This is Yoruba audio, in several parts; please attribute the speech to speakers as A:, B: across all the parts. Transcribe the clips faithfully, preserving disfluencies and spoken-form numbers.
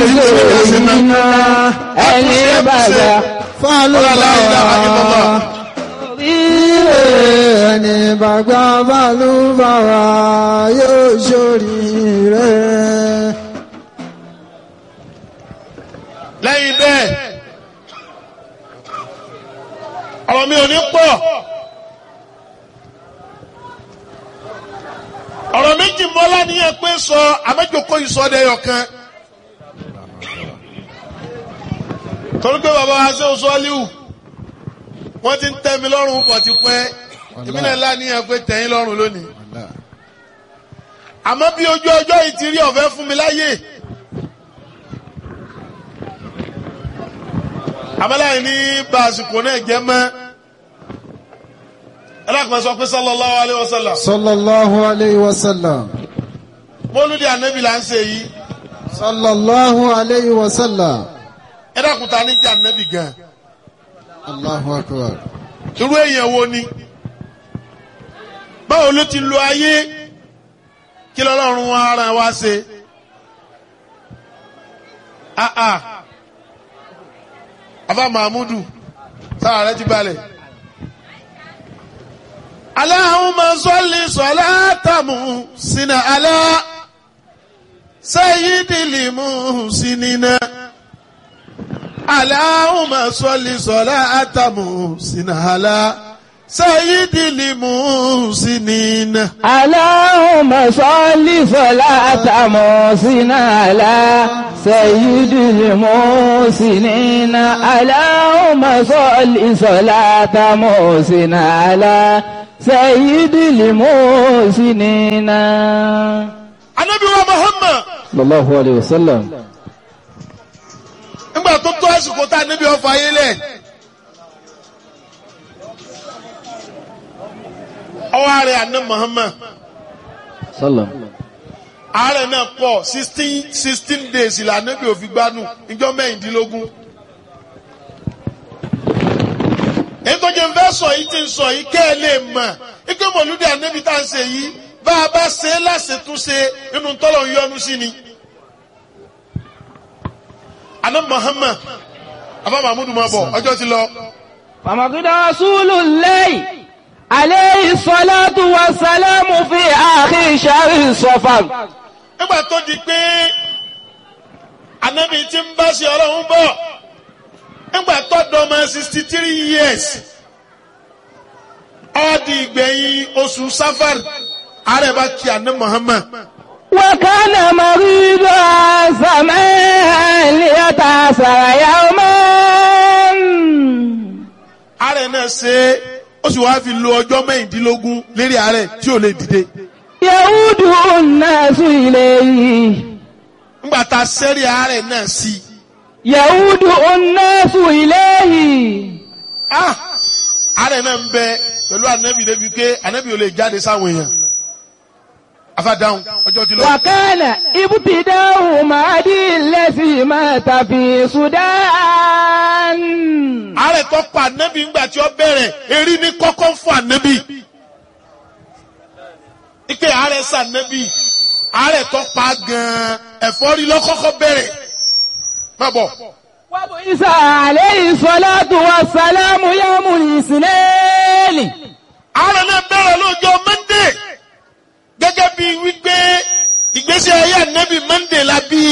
A: iná ẹni bàbá fàlùbàwà. Ẹni bàbá fàlùbàwà yóò ṣoríire.
B: Lẹ́yìn bẹ́ẹ̀, ọ̀rọ̀ mi ò ní pọ̀. Ọ̀rọ̀ méjì mọ́lá níyẹn pé sọ àmẹ́jọkọ́ ìsọdẹ̀yọ̀ kan. Torí pé bàbá wa ṣe oṣù Aliu, wọ́n ti ń tẹ́ mi lọ́rùn pọ̀ ti pẹ́. Ìbílẹ̀ ńlá níyẹn pé tẹ̀yìn lọ́rùn lónìí. Àmọ́ bí ojú ọjọ́ yìí ti rí ọ̀fẹ́ fún mi láyè. Àmọ́láyìn ní bá àsìkò náà jẹ́ mọ́. Ẹlẹ́kùnrin sọ pé sallallahu alayhi wa sallam.
A: Sallallahu alayhi wa sallam.
B: Mọ́lúdì ànábì là ń ṣe yìí.
A: Sallallahu alayhi wa sallam.
B: Ẹlẹ́kùnrin ta ní jẹ́ ànábì gan.
A: Allahu akbar.
B: Irú èèyàn wo ni? Báwo ló ti lo ayé? Kí lọ́lọ́run wa ara wa ṣe? Ah ah. Afa Mahmudu, sára rẹ ti balẹ̀. Allahumma salli salatan muhsina ala sayyidil muhsinina. Allahumma salli salatan muhsina ala sayyidil muhsinina.
C: Allahumma salli salatan muhsina ala sayyidil muhsinina. Allahumma salli salatan muhsina ala sayyidil muhsinina.
B: Ànábì wa Muhammad
C: sallallahu alayhi wa sallam.
B: Nígbà tó tó àsìkò tá Ànábì ó fayé lẹ̀. Ọwọ́ ààrẹ àná Muhammad.
C: Sallam.
B: Ààrẹ náà pọ̀ sixteen sixteen days ìlà Ànábì ó fi gbádùn ìjọ mẹ́rìndínlógún. Èyí tó jẹ́ ń fẹ́ sọ yìí ti ń sọ yìí kẹ́ ẹ lè mọ̀. Ike mọ̀lúdì Ànábì tá ń ṣe yìí bá a bá ṣe é láṣetúnṣe inú tọ́lọ̀ ń yọnu sí ni. Àná Muhammad Afa Mahmudu máa bọ̀ ọjọ́ ti lọ.
C: Famaqida Rasulullahi alayhi salatu wa salamu fi akhir shahri Safar.
B: Nígbà tó di pé Ànábì tí ń bá ṣe Ọlọ́run bọ̀ nígbà tó dọ́mọ sixty three years ó di ìgbẹ̀yìn oṣù Safar ààrẹ bá kí Àná Muhammad.
C: Wa kana marida zaman liyatasara yawman.
B: Ààrẹ náà ṣe ó sì wáá fi lo ọjọ́ mẹ́rìndínlógún lérí ààrẹ tí ò lè dìde.
C: Yahudu an-nasu ilayhi.
B: Nígbà tá a sẹ́rí ààrẹ náà sí.
C: Yahudu an-nasu ilayhi.
B: Ah! Ààrẹ náà ń bẹ pẹ̀lú Ànábì débi pé Ànábì ò lè jáde sáwọn èèyàn. Afa dáhùn ọjọ́ ti lọ.
C: Wa kana ibtida'u Mahdi allazi mata fi Sudan.
B: Ààrẹ tó pa Ànábì ńgbà tí ó bẹ̀rẹ̀ erí ní kọ́kọ́ fún Ànábì. Ike ààrẹ sa Ànábì ààrẹ tó pa gan-an ẹ̀fọ́rí lọ́kọ́kọ́ bẹ̀rẹ̀. Má bọ̀.
C: Wa bu'isa alayhi salatu wa salamu yawmul isnin.
B: Ààrẹ náà bẹ̀rẹ̀ lọ́jọ́ Monday. Gẹ́gẹ́ bí wípé ìgbésí ayé Ànábì Monday la bí.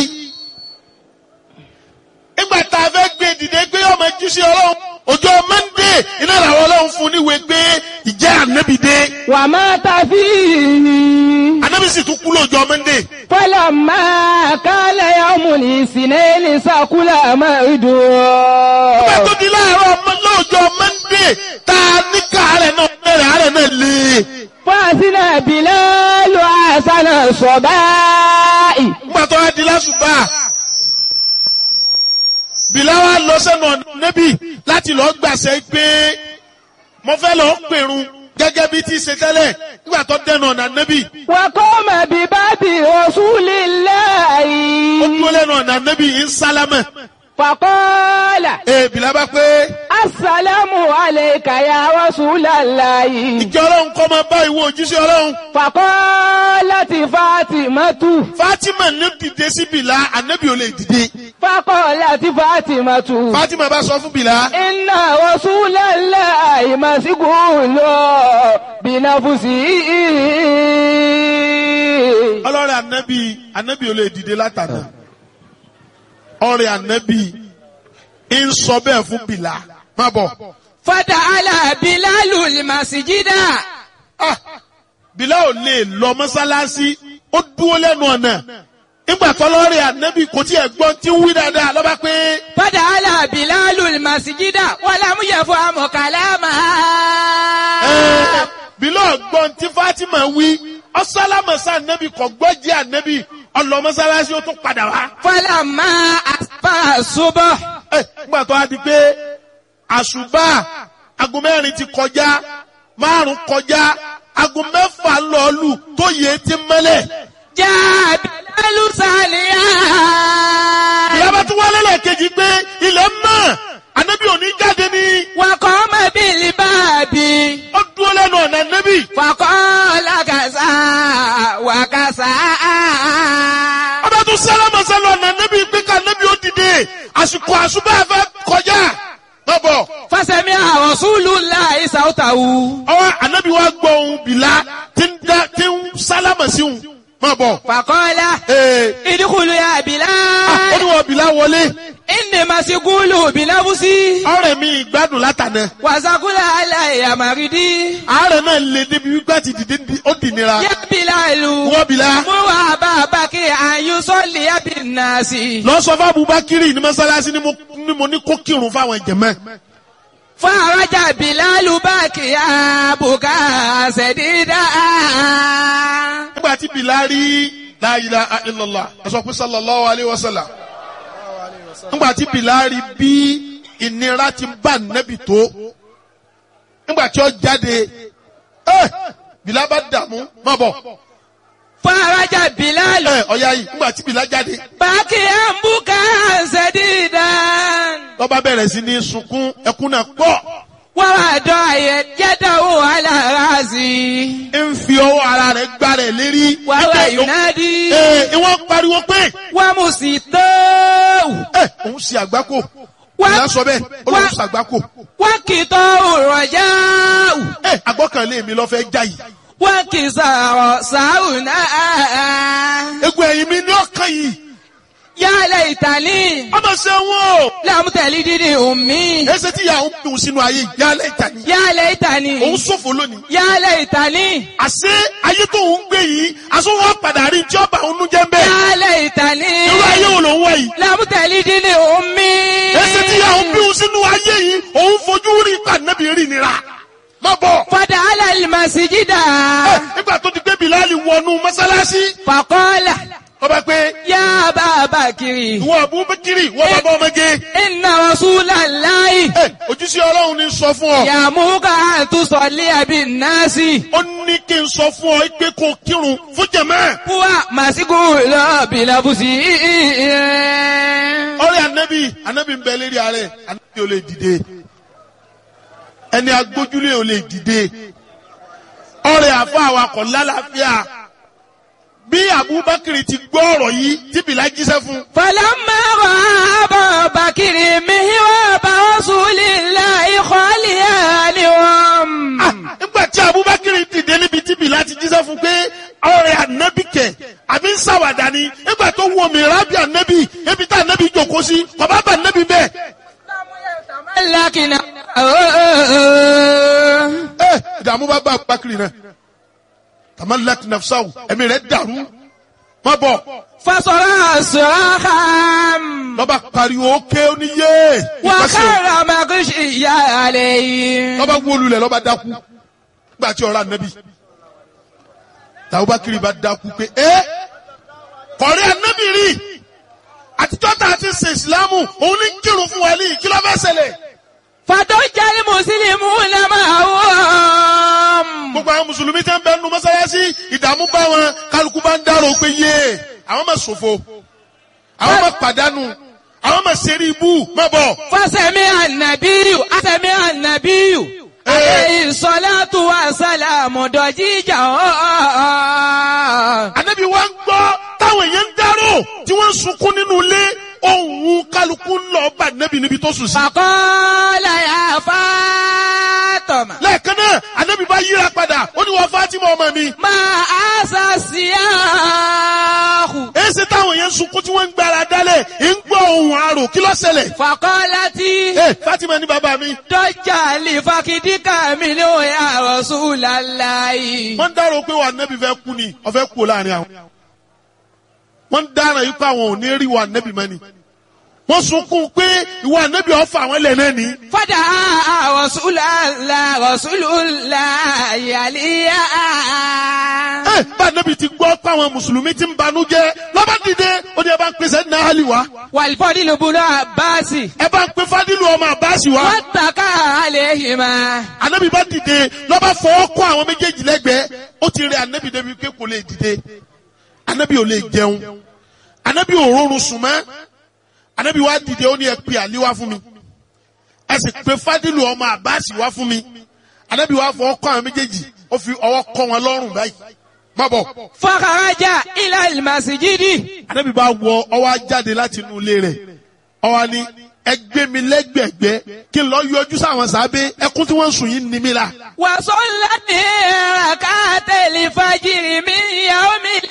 B: Nígbà tá a fẹ́ gbé dìde gbé ọmọ jíṣẹ́ Ọlọ́run ọjọ́ Monday iná làwọn Ọlọ́run fún níwèé gbé ìjẹ́ Ànábì dé.
C: Wa mata fihi.
B: Ànábì sì tún kú lọ́jọ́ Monday.
C: Falamma kana yawmul isnin sakula ma'du.
B: Nígbà tó di láàárọ̀ ọmọ lọ́jọ́ Monday tá a ní káàárẹ̀ náà bẹ̀rẹ̀ àárẹ̀ náà lé.
C: Fásínà Bilalu àṣánà sọ̀báì.
B: Nígbà tó wá di lásùbà, Bìlá wa lọ sẹ́nu Ànábì láti lọ gbàṣẹ pé mo fẹ́ lọ pèrun gẹ́gẹ́ bí ti ṣe tẹ́lẹ̀ nígbà tó dẹnu ọ̀nà Ànábì.
C: Wa qama bi babi Rasulillahi.
B: Ó dúró lẹ́nu ọ̀nà Ànábì ń sálámẹ̀.
C: Faqala.
B: Ee Bìlá bá pé.
C: Assalamu alayka ya Rasulallahi.
B: Ìjọ Ọlọ́run kọ́ máa bá ìwọ òjíṣẹ́ Ọlọ́run.
C: Faqala. فقالت فاطمة
B: Fatima ní dìde sí Bìlá ànábì ò lè dìde.
C: فقالت فاطمة
B: Fatima bá sọ fún Bìlá.
C: إن رسول الله مسجون بنفسه.
B: Ọlọ́rẹ̀ ànábì ànábì ò lè dìde látàná. Ọ̀rẹ́ ànábì ń sọ bẹ́ẹ̀ fún Bìlá. Má bọ̀.
C: فتعالى بلال المسجد.
B: Ah, Bìlá ò lè lọ mọ́sálásí, ó dúró lẹ́nu ọ̀nà. Nígbà tọ́lọ́rẹ̀ ànábì kò tí ẹ̀ gbọ́n tí ń wí dáadáa lọ́ba pé.
C: فتعالى بلال المسجد ولم يفهم كلامها.
B: Ẹ Bìlá gbọ́n tí Fatima wí, ọ̀sálámọ̀sá ànábì kò gbọ́ jẹ́ ànábì, ọlọ mọ́sálásí ó tún padà wá.
C: فلما أصبح الصبح.
B: Ẹ nígbà tó a di pé àṣùbà aago mẹ́rin ti kọjá, márùn kọjá, aago mẹ́fà lọ́ọ̀lù tó yẹ ti mẹ́lẹ̀.
C: جاء بلال ساليا.
B: Ìyá bá tún wálé lẹ́ẹ̀kejì pé ilẹ̀ mọ́, ànábì ò ní jáde ní.
C: وقام بالباب.
B: Ó dúró lẹ́nu ọ̀nà ànábì.
C: فقال كذا وكذا.
B: Ọba tún sálámà sálọ ọ̀nà ànábì pé ká ànábì ó dìde, àsìkò àṣùbà fẹ́ kọjá. Má bọ̀.
C: فسمع رسول الله صوته.
B: Ọwọ́ ànábì wa gbọ́ ohùn Bìlá tí ń dá tí ń sálámà sí òun. Má bọ̀.
C: فقال
B: Ee.
C: ادخلوا يا
B: Ah, ó
C: بلال
B: ní wọ́n Bìlá wọlé.
C: إني مسجون بنفسي
B: Ọ̀rẹ́ mi ìgbádùn látànà.
C: وسقل علي مريدي.
B: Àárẹ̀ náà lè débi wípé àti dìde di- ó dì nira.
C: يا بلال
B: Wọ́n Bìlá.
C: مر أبا بكر أن يصلي بالناس.
B: Lọ sọ fún Abubakiri ní mọ́sálásí ni mo ní mo ní kó kírun fáwọn jẹ̀mọ́.
C: فرجع بلال باكيا بكاء سديدا.
B: Nígbà tí Bìlá rí la ilaha illallah, ẹ sọ pé sallallahu alayhi wa sallam. Nígbà tí Bìlá rí bí ìnira ti bá nẹ́bì tó. Nígbà tí ó jáde, ẹ Bìlá bá dààmú, má bọ̀.
C: فرجع بلال
B: Ẹ ọ̀ya yìí, nígbà tí Bìlá jáde,
C: باكيا بكاء سديدا.
B: ló bá bẹ̀rẹ̀ sí ní sunkún, ẹkún náà pọ̀.
C: ووضع يده على راسي
B: Ń fi ọwọ́ ara rẹ̀ gbá rẹ̀ lérí.
C: وهو
B: Ẹ
C: ينادي
B: ẹ ìwọ́n pariwo pé.
C: ومسيطه
B: Ẹ òun ṣe àgbákò. Ìyá sọ bẹ́ẹ̀, ó lóun ṣe àgbákò.
C: وكتاه الرجاء
B: Ẹ àgbọ́kànlé mi lọ fẹ́ já yìí.
C: وانكسار ساونا.
B: Egun ẹ̀yìn mi ní ọkàn yìí.
C: يا ليتني
B: Ọmọ ṣe wọ́n o.
C: لم تلدني أمي.
B: Ẹsẹ̀ tí ìyá òun dùn sínú ayé ìyálẹ̀ ìtàní.
C: يا
B: Òun
C: ليتني
B: ṣòfò lónìí.
C: يا ليتني
B: Àṣé ayé tó ń gbé yìí, aṣọ wọn padà rí tí ọba òun jẹ́ ń bẹ́ẹ̀.
C: يا ليتني
B: Irú ayé wo ló ń wá yìí?
C: لم تلدني أمي.
B: Ẹsẹ̀ tí ìyá òun dùn sínú ayé yìí, òun fojú rí ìpànẹ́bí rí nira. Má bọ̀.
C: فدخل المسجد
B: Ẹ, Nígbà tó ti gbé Bìláàlì wọnú mọ́sálásí,
C: فقال
B: ọba pé
C: يا أبا بكر
B: ìwọ Abubakiri, ìwọ bàbá ọmọge.
C: إن رسول الله
B: Ẹ, Òjíṣẹ́ Ọlọ́run ní sọ fún ọ.
C: يأمرك أن تصلي بالناس
B: Ó ní kí n sọ fún ọ pé kó kírun fún jẹ̀mẹ́.
C: هو مسجون بنفسه.
B: Ọ̀rẹ́ ànábì, ànábì ń bẹ lérí ààrẹ, ànábì ò lè dìde. Ẹni agbójúlé ò lè dìde. Ọ̀rẹ́ àfa awakọ̀ lálàáfíà. Bí Abubakar ti gbọ́ ọ̀rọ̀ yìí tí Bìlá jíṣẹ́ fún.
C: فلما رأى أبا بكر مهراب رسول الله خاليا لهم.
B: Ah, Nígbà tí Abubakar dìde níbi tí Bìlá ti jíṣẹ́ fún pé ọ̀rẹ́ ànábì kẹ̀ àbí ń ṣàwàdà ni. Nígbà tó wo mìíràn bí ànábì, ebi tá ànábì jókòó sí, bàbá bà ànábì bẹ́ẹ̀.
C: لكن
B: Ẹ ìdààmú bá bá Abubakar náà. Tamallat nafsahu, ẹ̀mí rẹ̀ dàrú. Má bọ̀.
C: فصرع صراخا
B: Lọ́ba pariwo ókè oníyé.
C: وخر مغشيا عليه.
B: Lọ́ba wólulẹ̀ lọ́ba dákú. Nígbà tí ọ̀rọ̀ ànábì. Abubakar bá dákú pé ẹ́ kọ̀rí ànábì rí. Àtijọ́ tá a ti ṣe ìsìlámù, òun ní kírun fún wa ní kí ló fẹ́ ṣẹlẹ̀.
C: فضج المسلمون معهم.
B: Gbogbo àwọn Mùsùlùmí tẹ́ ń bẹ nínú mọ́sálásí, ìdààmú bá wọn, kálukú bá ń dárò pé yé, àwọn máa ṣòfò, àwọn máa pàdánù, àwọn máa ṣeré ibú, má bọ̀.
C: فسمع النبي سمع النبي عليه الصلاة والسلام ضجيجا
B: tí wọ́n ń sunkún nínú ilé ohun kálukú ń lọ bá nẹ́bì níbi tó sùn sí.
C: Faqala ya Fatima.
B: lẹ́ẹ̀kan náà ànábì bá yíra padà ó ní wọ́n Fátímà ọmọ mi.
C: Ma asa siyahu.
B: èsì táwọn yẹn ń sunkún tí wọ́n ń gbára dálẹ̀ ń gbọ́ ohun àrò kí ló ṣẹlẹ̀.
C: Faqalati.
B: ẹ Fátímà ní bàbá mi.
C: Dọ́jà lè fakidíkà mi ló ya Rasulallahi.
B: wọ́n ń dárò pé wà nẹ́bì fẹ́ kú ni ọ̀fẹ́ kú láàrin àwọn. wọ́n ń dára yìí pé àwọn ò ní rí wà nẹ́bì mẹ́ni. wọ́n sunkún pé ìwà nẹ́bì ọ̀fà àwọn ilẹ̀ náà ni.
C: Fada Rasulullah Rasulullah yàlíyà.
B: ẹ bá nẹ́bì ti gbọ́ pé àwọn mùsùlùmí ti ń banú jẹ́ lọ́ba dìde ó ní ẹ bá ń pèsè ní àhálì wá.
C: Wal-Fadlu bunu Abbasi.
B: ẹ bá ń pe Fadilu ọmọ Àbáàsì wá.
C: Wattaka alayhima.
B: Ànábì bá dìde lọ́ba fọwọ́ kọ́ àwọn méjèèjì lẹ́gbẹ̀ẹ́ ó ti rẹ ànábì débi pé kò lè dìde ànábì ò lè jẹun ànábì ò rọrùn sùn mọ́ ànábì wá dìde ó ní ẹ pe Àlí wá fún mi ẹ sì pe Fadilu ọmọ Àbáàsì wá fún mi ànábì wá fọwọ́ kọ́ àwọn méjèèjì ó fi ọwọ́ kọ́ wọn lọ́rùn báyìí má bọ̀.
C: Fa kharaja ila al-masjidi.
B: ànábì bá wọ ọwọ́ jáde láti inú ilé rẹ̀ ọwọ́ ni ẹgbẹ́ mi lẹ́gbẹ̀gbẹ́ kí n lọ yọjú sáwọn sábẹ́ ẹkún tí wọ́n ń sùn yìí ní mi la.
C: Wa sallati rak'atal fajri min yawmil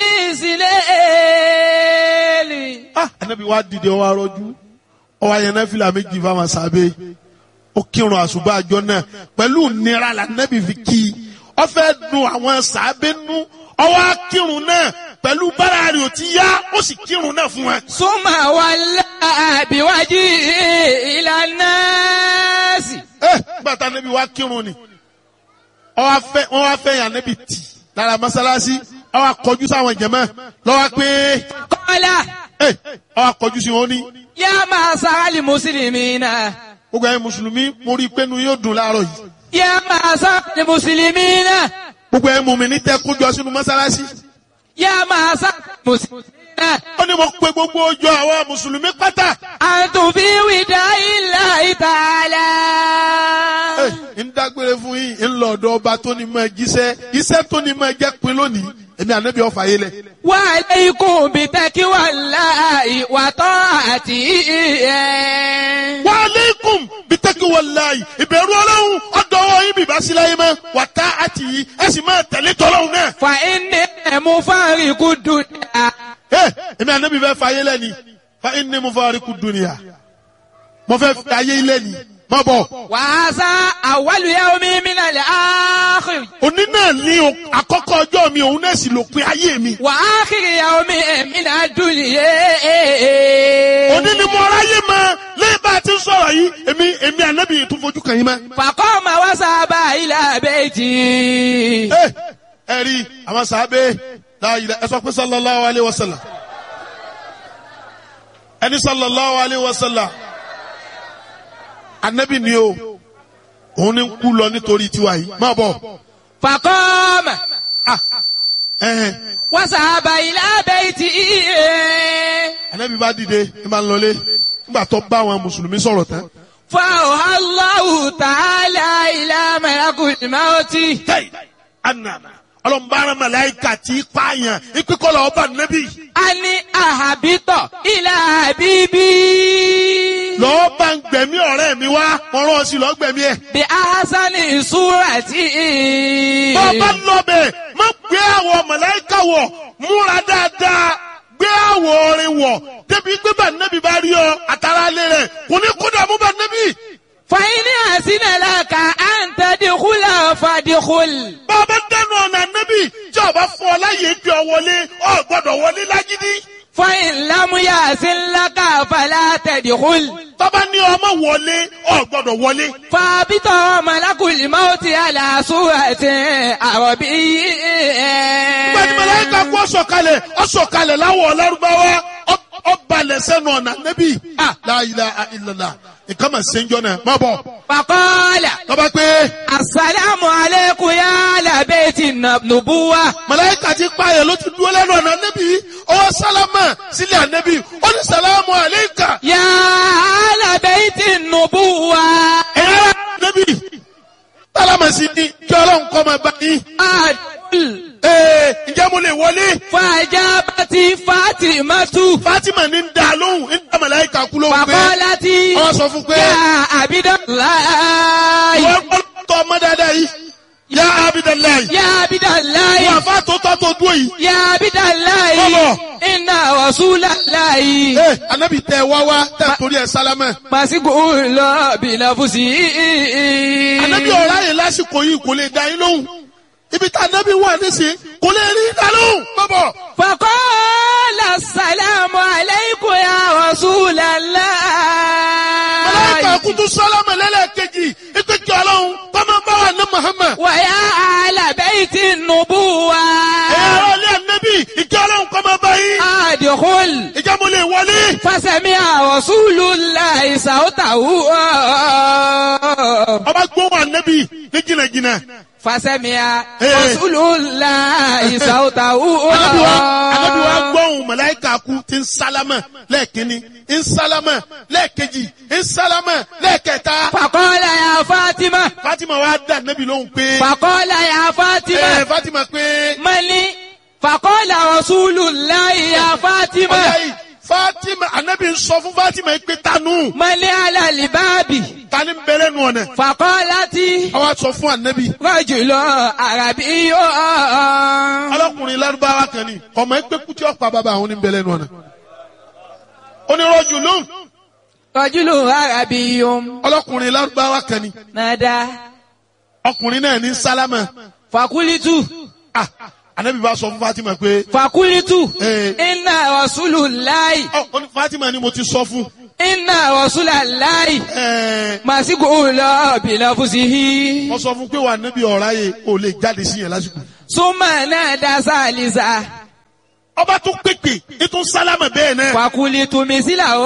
C: islali.
B: ah ànábì wá dìde ó wá rọjú ó wá yẹn náfìlà méjì fáwọn sábẹ́ ó kírun àsùbá àjọ náà pẹ̀lú nira la ànábì fi kí i ó fẹ́ dùn àwọn sábẹ́ nú ó wá kírun náà pẹ̀lú bára rẹ̀ ò ti yá ó sì kírun náà fún wọn.
C: Summa walla biwajhi ila an-nasi.
B: ẹ gbàtà ànábì wá kírun ni ó wá fẹ́ wọ́n wá fẹ́ yàn ànábì tì lára mọ́sálásí ó wá kọjú sáwọn jàmá lọ́wọ́ pé
C: Qala
B: ẹ ó wá kọjú sí wọn ní.
C: ya ma'sharal muslimina.
B: gbogbo ẹ̀yin mùsùlùmí mo rí i pé inú yóò dùn láàárọ̀ yìí.
C: Ya ma'sharal muslimina.
B: gbogbo ẹ̀yin mùmínì tẹ́ kó jọ sínú mọ́sálásí.
C: Ya ma'sharal muslimina.
B: ó ní mo pe gbogbo ọjọ́ àwọn mùsùlùmí pátá.
C: Antum fi wida'illahi ta'ala.
B: ẹ ń dágbére fún yín ń lọ ọ̀dọ̀ ọba tó ní máa jíṣẹ́ iṣẹ́ tó ní máa jẹ́ pin lónìí èmi ànábì ọ̀fà yé lẹ̀.
C: Wa alaykum bi taqwallahi wa ta'atihi.
B: wa alaykum bi taqwallahi ìbẹ̀rù ọlọ́run ọ̀dọ̀ ọwọ́ yín bìbá sí láyé mọ́ wa ta'atihi ẹ sì máa tẹ̀lé tọ́lọ́run náà.
C: Fa inni mufariqu dunya.
B: ẹ èmi ànábì fẹ́ fà yé lẹ́ni fa inni mufariqu dunya mo fẹ́ fà yé lẹ́ni má bọ̀.
C: Wa hadha awwalu yawmin min al-akhir.
B: òní náà ní àkọ́kọ́ ọjọ́ mi òun náà sì lópin ayé mi.
C: Wa akhir yawmin min ad-dunya.
B: òní ni mo ráyè mọ lẹ́yìn bá a ti ń sọ̀rọ̀ yìí èmi èmi ànábì tún fojú kàn yín mọ́.
C: Faqama wa sahaba ila bayti.
B: ẹ ẹ rí àwọn sàábé láàyè ẹ sọ pé sallallahu alayhi wa sallam ẹni sallallahu alayhi wa sallam ànábì ni o òun ni ń kú lọ nítorí tiwa yìí má bọ̀.
C: Faqama
B: ẹhẹn
C: wa sahaba ila bayti.
B: ànábì bá dìde ẹ máa ń lọlé nígbà tó bá àwọn mùsùlùmí sọ̀rọ̀ tán.
C: فأوحى الله تعالى إلى ملك الموت.
B: tẹ́yì ànàmà ọlọ́mbàrán màláìkà tí pààyàn ìpínkọ́lọ̀ ọba nẹ́bí.
C: أن أهبط إلى حبيبي.
B: lọ́ọ́ bá ń gbẹ̀mí ọ̀rẹ́ mi wá ọ̀rọ̀ sí lọ́ọ́ gbẹ̀mí ẹ̀.
C: بأحسن صورة.
B: bọ́ bá lọ́bẹ̀ má gbé àwọ̀ màláìkà wọ̀ múra dáadáa gbé àwọ̀ orin wọ̀ débi gbé bá nẹ́bí bá rí ọ àtàrà alẹ́ rẹ̀ kò ní kó dààmú bá nẹ́bí.
C: فإن أحسن لك أن تدخل فادخل.
B: bàbá dẹnu ọ̀nà nẹ́bí tí ọba fún ọ láyé gbé ọ wọlé ọ gbọ́dọ̀ wọlé lágídí.
C: فإن لم يحسن لك فلا تدخل.
B: tọ́ba ní ọmọ wọlé ọ gbọ́dọ̀ wọlé.
C: فهبط ملك الموت على صورة عربي.
B: gbẹ̀dì màláíkà kú ọ̀sọ̀kalẹ̀ ọ̀sọ̀kalẹ̀ láwọ̀ Lárúbáwá ọbalẹ̀ sẹ́nu ọ̀nà nẹ́bí. La ilaha illallah nǹkan mà ṣe ń jọ náà má bọ̀.
C: فقال
B: tọ́ba pé
C: السلام عليكم يا أهل بيت النبوة.
B: màláíkà ti pààyàn ló ti dúró lẹ́nu ọ̀nà nẹ́bí ọwọ́ sálámà sílẹ̀ ànẹ́bí ó ní sàlámù àléékà.
C: يا أهل بيت النبوة.
B: ẹ̀yà nẹ́bí sálámà sí ni kí ọlọ́run kọ́ máa bá yín.
C: أدخل
B: ee ǹjẹ́ mo lè wọlé.
C: Fàjábàtì Fátímátù.
B: Fatima ní ń da lóhùn ń da màláíkà kú lóhùn pé.
C: Fàkọ́látì.
B: wọ́n sọ fún pé.
C: Yá Abídàláì.
B: wọ́n gbọ́ tọ́ ọmọ dáadáa yìí. yá Abídàláì.
C: Yá Abídàláì.
B: wọ́n àfa tó tọ́ tó dúró yìí.
C: Yá Abídàláì.
B: Bọ́bọ̀.
C: Inna Rasúlàláì.
B: ee anabi tẹ wá wá tẹ torí ẹ sálámẹ.
C: Màsíkò lọ bìlàfùsì.
B: anabi ọ̀rá yẹn lásìkò yìí kò lè dá yín lóhùn. ibi tá anabi wà nísìnyí kò lè rí dá lóhùn. bọ́bọ̀.
C: Faqala assalamu alaykum ya Rasulallah.
B: màláíkà kutu sálámẹ lẹ́lẹ́kejì ìpèkì ọlọ́run kọ́mọ bá wà ní Muhammad.
C: Wa ya ahla bayti nubuwa.
B: ẹ̀rọ ilé anabi ìjọ ọlọ́run kọ́mọ bá yín.
C: Adkhul.
B: ìjà mo lè wọlé.
C: Fasami'a Rasulullahi sawtahu.
B: ọba gbóhùn anabi ní jìnnàjìnnà.
C: Fasami'a
B: Eh.
C: Rasulullahi sawtahu.
B: anabi wa anabi wa gbóhùn màláíkà kú tí ń sálámà lẹ́ẹ̀kínní ń sálámà lẹ́ẹ̀kejì ń sálámà lẹ́ẹ̀kẹta.
C: Faqala ya Fatima.
B: Fatima wa dá anabi lóhùn pé.
C: Faqala ya Fatima.
B: ẹ Fatima pé.
C: Mali. Faqala Rasulullahi ya Fatima.
B: ọ̀yá yìí Fatima anabi ń sọ fún Fatima pé tanu.
C: Mali ala libabi.
B: tani ń bẹ̀rẹ̀ nù ọ̀nà.
C: Faqalati.
B: àwa sọ fún anabi.
C: Rajulun arabiyyun.
B: ọlọ́kùnrin lárúbáwá kan ni ọmọ ẹgbẹ́ kútí ọ̀pá bàbá àwọn oníbẹ̀rẹ̀ nù ọ̀nà. onírọ̀jù lóhùn.
C: Rajulun arabiyyun.
B: ọlọ́kùnrin lárúbáwá kan ni
C: Nada.
B: ọkùnrin náà ní sálámà.
C: Fakulitu.
B: ah anabi bá sọ fún Fatima pé.
C: Fakulitu.
B: Eh.
C: Inna Rasulullahi.
B: ọ ọ ní Fatima ni mo ti sọ fún.
C: Inna Rasulallahi.
B: ẹẹ
C: Màsíkò lọ bìlàfùsì.
B: wọ́n sọ fún pé wà níbi ọ̀rá yẹ o lè jáde sí yẹn lásìkò.
C: Súnmọ́ náà dá sálísà.
B: ọba tún pèpè ètò sálámà bẹ́ẹ̀ náà.
C: Fakulitu mísílà ó.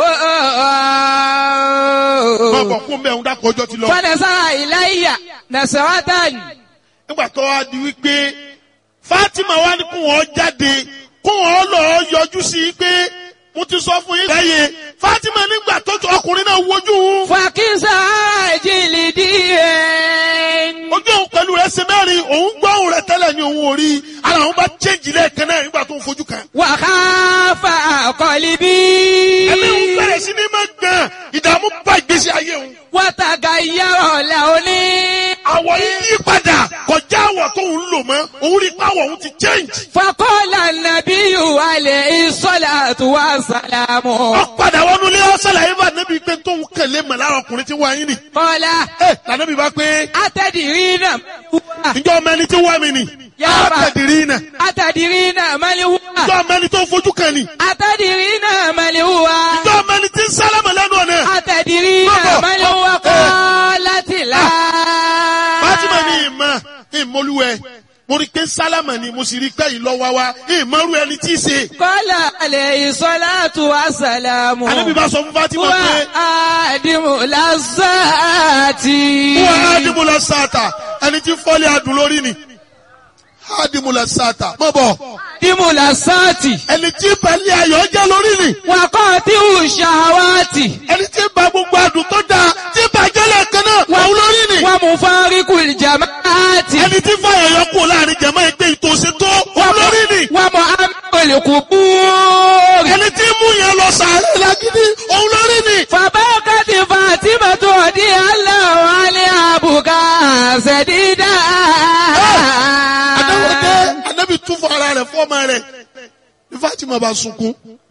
B: máa bọ̀ kún bẹ́ẹ̀ ń dákọ̀ ọjọ́ ti lọ.
C: Fanasara iláyà nasaratan.
B: nígbà tó wá di wípé Fatima wá ní kó wọn jáde kó wọn lọ yọjú sí i pé mo ti sọ fún yín lẹ́yìn. Fatima nígbà tó tó ọkùnrin náà wojú òun.
C: Fàkísà jìlì díẹ̀.
B: ojú òun pẹ̀lú rẹ̀ ṣe mẹ́rin òun gbọ́ òun rẹ̀ tẹ́lẹ̀ ní òun ò rí ara òun bá change lẹ́ẹ̀kan náà nígbà tó ń fojú kan.
C: Wàhálà àkọlíbí.
B: ẹ̀mí òun bẹ̀rẹ̀ sí ní máa gbọ̀n ìdààmú bá ìgbésí ayé òun.
C: Wàtàgà yàrá làóní.
B: àwọ̀ yìí yí padà kọjá àwọ̀ tó ń lò mọ́ òun rí pàwọ̀ òun ti change.
C: Fakọ́lá nàbíyù alẹ́ ìsọ́làtù wa sàlámù.
B: ó padà wọnú ilé ọ̀sán làyè bá níbi pé tóun kẹlẹ́ mọ̀ lára ọkùnrin tí wọ́n ayé nì.
C: Kọ́lá
B: ẹ lànàbí bá pé
C: atẹ̀dìrí náà wúwa.
B: ǹjọ́ ọmọ ẹni tí wọ́n mi nì.
C: Yàrá.
B: àtẹ̀dìrí náà.
C: Atẹ̀dìrí náà mali wúwa.
B: ǹjọ́ ọmọ ẹni tó fojú kan nì.
C: Atẹ̀dìrí náà mali wúwa.
B: ǹjọ́ ọmọ ẹni tí ń sálámà lẹ́nu ọ̀nà.
C: Atẹ̀dìrí náà
B: Bọ́bọ̀.
C: mali wúwa kọ́ láti là.
B: Fatima ní ìmọ̀ ìmọ̀lúwẹ̀ mo rí pé sálámà ni mo sì rí pé ìlọ́wà wa ìmọ̀rú ẹni tí í ṣe.
C: Kọ́lá alẹ́ ìsọ́làtù wa sàlámù.
B: Ànábì bá sọ fún Fatima
C: Wà
B: pé
C: á dìmú lásàtì.
B: wọ́n á dìbò lọ sáàtà ẹni tí fọ́lé adùn lórí ni. Á dìbò lọ sáàtà mọ̀ bọ̀
C: Dìmú lásàtì.
B: ẹni tí pẹ̀lú ayọ̀ jẹ́ lórí ni.
C: Wà kọ́ tí ò ṣàwátì.
B: ẹni tí ba gbogbo adùn tó dáa tí bàjẹ́ lẹ́ẹ̀kan náà wọ́n lórí ni.
C: Wà mú fáríkù ìjàmáàtì.
B: ẹni tí fàyọ̀ yọ kúrò láàrin jẹ̀mọ́ ẹgbẹ́ ìtòsí tó wọ́n lórí ni.
C: Wà mú amẹ́lẹ̀kù búrì.
B: ẹni tí mú yẹn lọ sàárẹ̀ lágídí òun lórí ni.
C: Fàbákàtì Fàtímà tó di aláwọ̀ alẹ́ àbùkà ṣẹ̀dídà.
B: Adáwọ̀dé Anábì tún fún ara rẹ̀ fọ́ọ̀mà rẹ̀ ní Fatima bá sunkún.